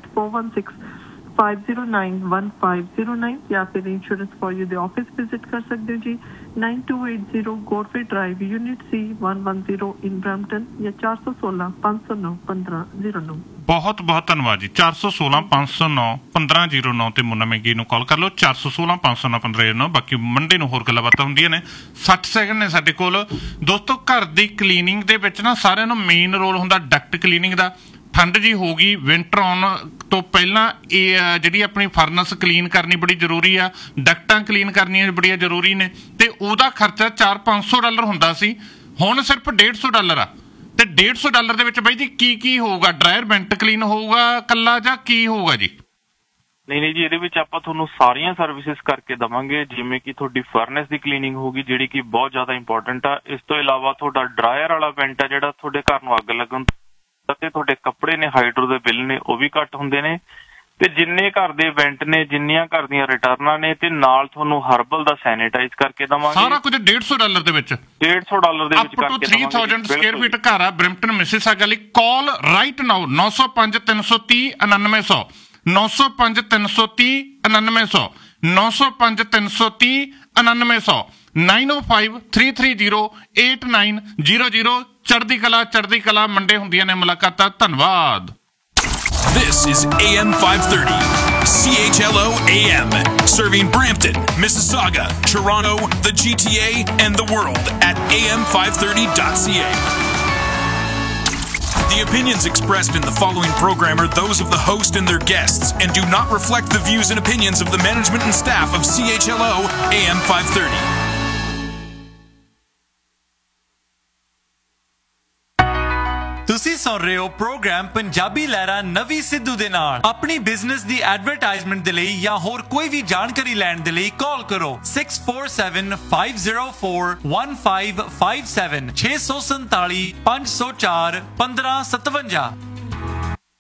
4165091509 ਜਾਂ ਫਿਰ ਇੰਸ਼ੋਰੈਂਸ ਫॉर ਯੂ ਦੇ ਆਫਿਸ ਵਿਜ਼ਿਟ ਕਰ ਸਕਦੇ ਹੋ ਜੀ 9280 ਗੋਰਫੇ ਡਰਾਈਵ ਯੂਨਿਟ C 110 ਇਨ ਬ੍ਰੈਂਪਟਨ ਜਾਂ 4165091509। ਬਹੁਤ ਧੰਨਵਾਦ ਜੀ। 4165091509 ਤੇ ਮੁੰਨਾ ਮੈਂਗੀ ਨੂੰ ਕਾਲ ਕਰ ਲਓ। 4165091509। ਬਾਕੀ ਮੰਡੇ ਨੂੰ ਹੋਰ ਗੱਲਾਂ ਬਾਤਾਂ ਹੁੰਦੀਆਂ ਨੇ। 60 ਸੈਕਿੰਡ ਨੇ ਸਾਡੇ ਕੋਲ। ਦੋਸਤੋ, ਘਰ ਦੀ ਕਲੀਨਿੰਗ ਦੇ ਵਿੱਚ ਨਾ ਸਾਰਿਆਂ ਨੂੰ ਮੇਨ ਰੋਲ ਹੁੰਦਾ ਡਕਟ ਕਲੀਨਿੰਗ ਦਾ। ਠੰਡ ਜੀ ਹੋ ਗਈ, ਵਿੰਟਰ ਆਉਣ ਤੋਂ ਪਹਿਲਾਂ ਇਹ ਜਿਹੜੀ ਆਪਣੀ ਫਰਨਸ ਕਲੀਨ ਕਰਨੀ ਬੜੀ ਜ਼ਰੂਰੀ ਆ, ਡਕਟਾਂ ਕਲੀਨ ਕਰਨੀਆਂ ਬੜੀਆਂ ਜ਼ਰੂਰੀ ਨੇ, ਤੇ ਉਹਦਾ ਖਰਚਾ $400-500 ਹੁੰਦਾ ਸੀ, ਹੁਣ ਸਿਰਫ $150 ਆ। ਤੇ $150 ਦੇ ਵਿੱਚ ਬਾਈ ਜੀ ਕੀ ਹੋਊਗਾ? ਡਰਾਇਰ ਵੈਂਟ ਕਲੀਨ ਹੋਊਗਾ ਕੱਲਾ ਜਾਂ ਕੀ ਹੋਊਗਾ ਜੀ? ਨਹੀਂ ਜੀ, ਇਹਦੇ ਵਿੱਚ ਆਪਾਂ ਤੁਹਾਨੂੰ ਸਾਰੀਆਂ ਸਰਵਿਸਿਜ਼ ਕਰਕੇ ਦੇਵਾਂਗੇ, ਜਿਵੇਂ ਕਿ ਤੁਹਾਡੀ ਫਰਨੈਸ ਦੀ ਕਲੀਨਿੰਗ ਹੋਊਗੀ ਜਿਹੜੀ ਕਿ ਬਹੁਤ ਜ਼ਿਆਦਾ ਇੰਪੋਰਟੈਂਟ ਆ। ਇਸ ਤੋਂ ਇਲਾਵਾ ਤੁਹਾਡਾ ਡਰਾਇਰ ਵਾਲਾ ਵੈਂਟ ਆ ਜਿਹੜਾ ਤੁਹਾਡੇ ਘਰ ਨੂੰ ਅੱਗ ਲੱਗਣ ਅਤੇ ਤੁਹਾਡੇ ਕੱਪੜੇ ਨੇ, ਹਾਈਡਰੋ ਦੇ ਬਿੱਲ ਨੇ, ਉਹ ਵੀ ਘੱਟ ਹੁੰਦੇ ਨੇ। ਤੇ ਜਿੰਨੇ ਘਰ ਦੇ ਇਵੈਂਟ ਨੇ, ਜਿੰਨੀਆਂ ਘਰ ਦੀਆਂ ਰਿਟਰਨਾਂ ਨੇ, ਤੇ ਨਾਲ ਤੁਹਾਨੂੰ ਹਰਬਲ ਦਾ ਸੈਨੀਟਾਈਜ਼ ਕਰਕੇ ਦਵਾਂਗੇ। ਸਾਰਾ ਕੁਝ $150 ਦੇ ਵਿੱਚ, $150 ਦੇ ਵਿੱਚ ਕਰਕੇ 3000 ਸਕੁਅਰ ਫੀਟ ਘਰ ਆ ਬ੍ਰੈਂਪਟਨ ਮਿਸਿਸਾਗਾ ਲਈ। ਕਾਲ ਰਾਈਟ ਨਾਓ 905-330-9900 905-330-9900 905-330-9900 905-330-8900। ਚੜ੍ਹਦੀ ਕਲਾ ਮੰਡੇ ਹੁੰਦੀਆਂ ਨੇ ਮੁਲਾਕਾਤਾਂ। ਧੰਨਵਾਦ। This is AM 530, CHLO AM, serving Brampton, Mississauga, Toronto, the GTA, and the world at am530.ca. The opinions expressed in the following program are those of the host and their guests and do not reflect the views and opinions of the management and staff of CHLO AM 530. ਤੁਸੀਂ ਸੁਣ ਰਹੇ ਹੋ programme Punjabi ਲਹਿਰਾਂ ਨਵੀਂ ਸਿੱਧੂ ਦੇ ਨਾਲ। ਆਪਣੀ business ਦੀ advertisement ਦੇ ਲਈ ਜਾਂ ਹੋਰ ਕੋਈ ਵੀ ਜਾਣਕਾਰੀ ਲੈਣ ਦੇ ਲਈ ਕਾਲ ਕਰੋ 6475041557 647 504 1557।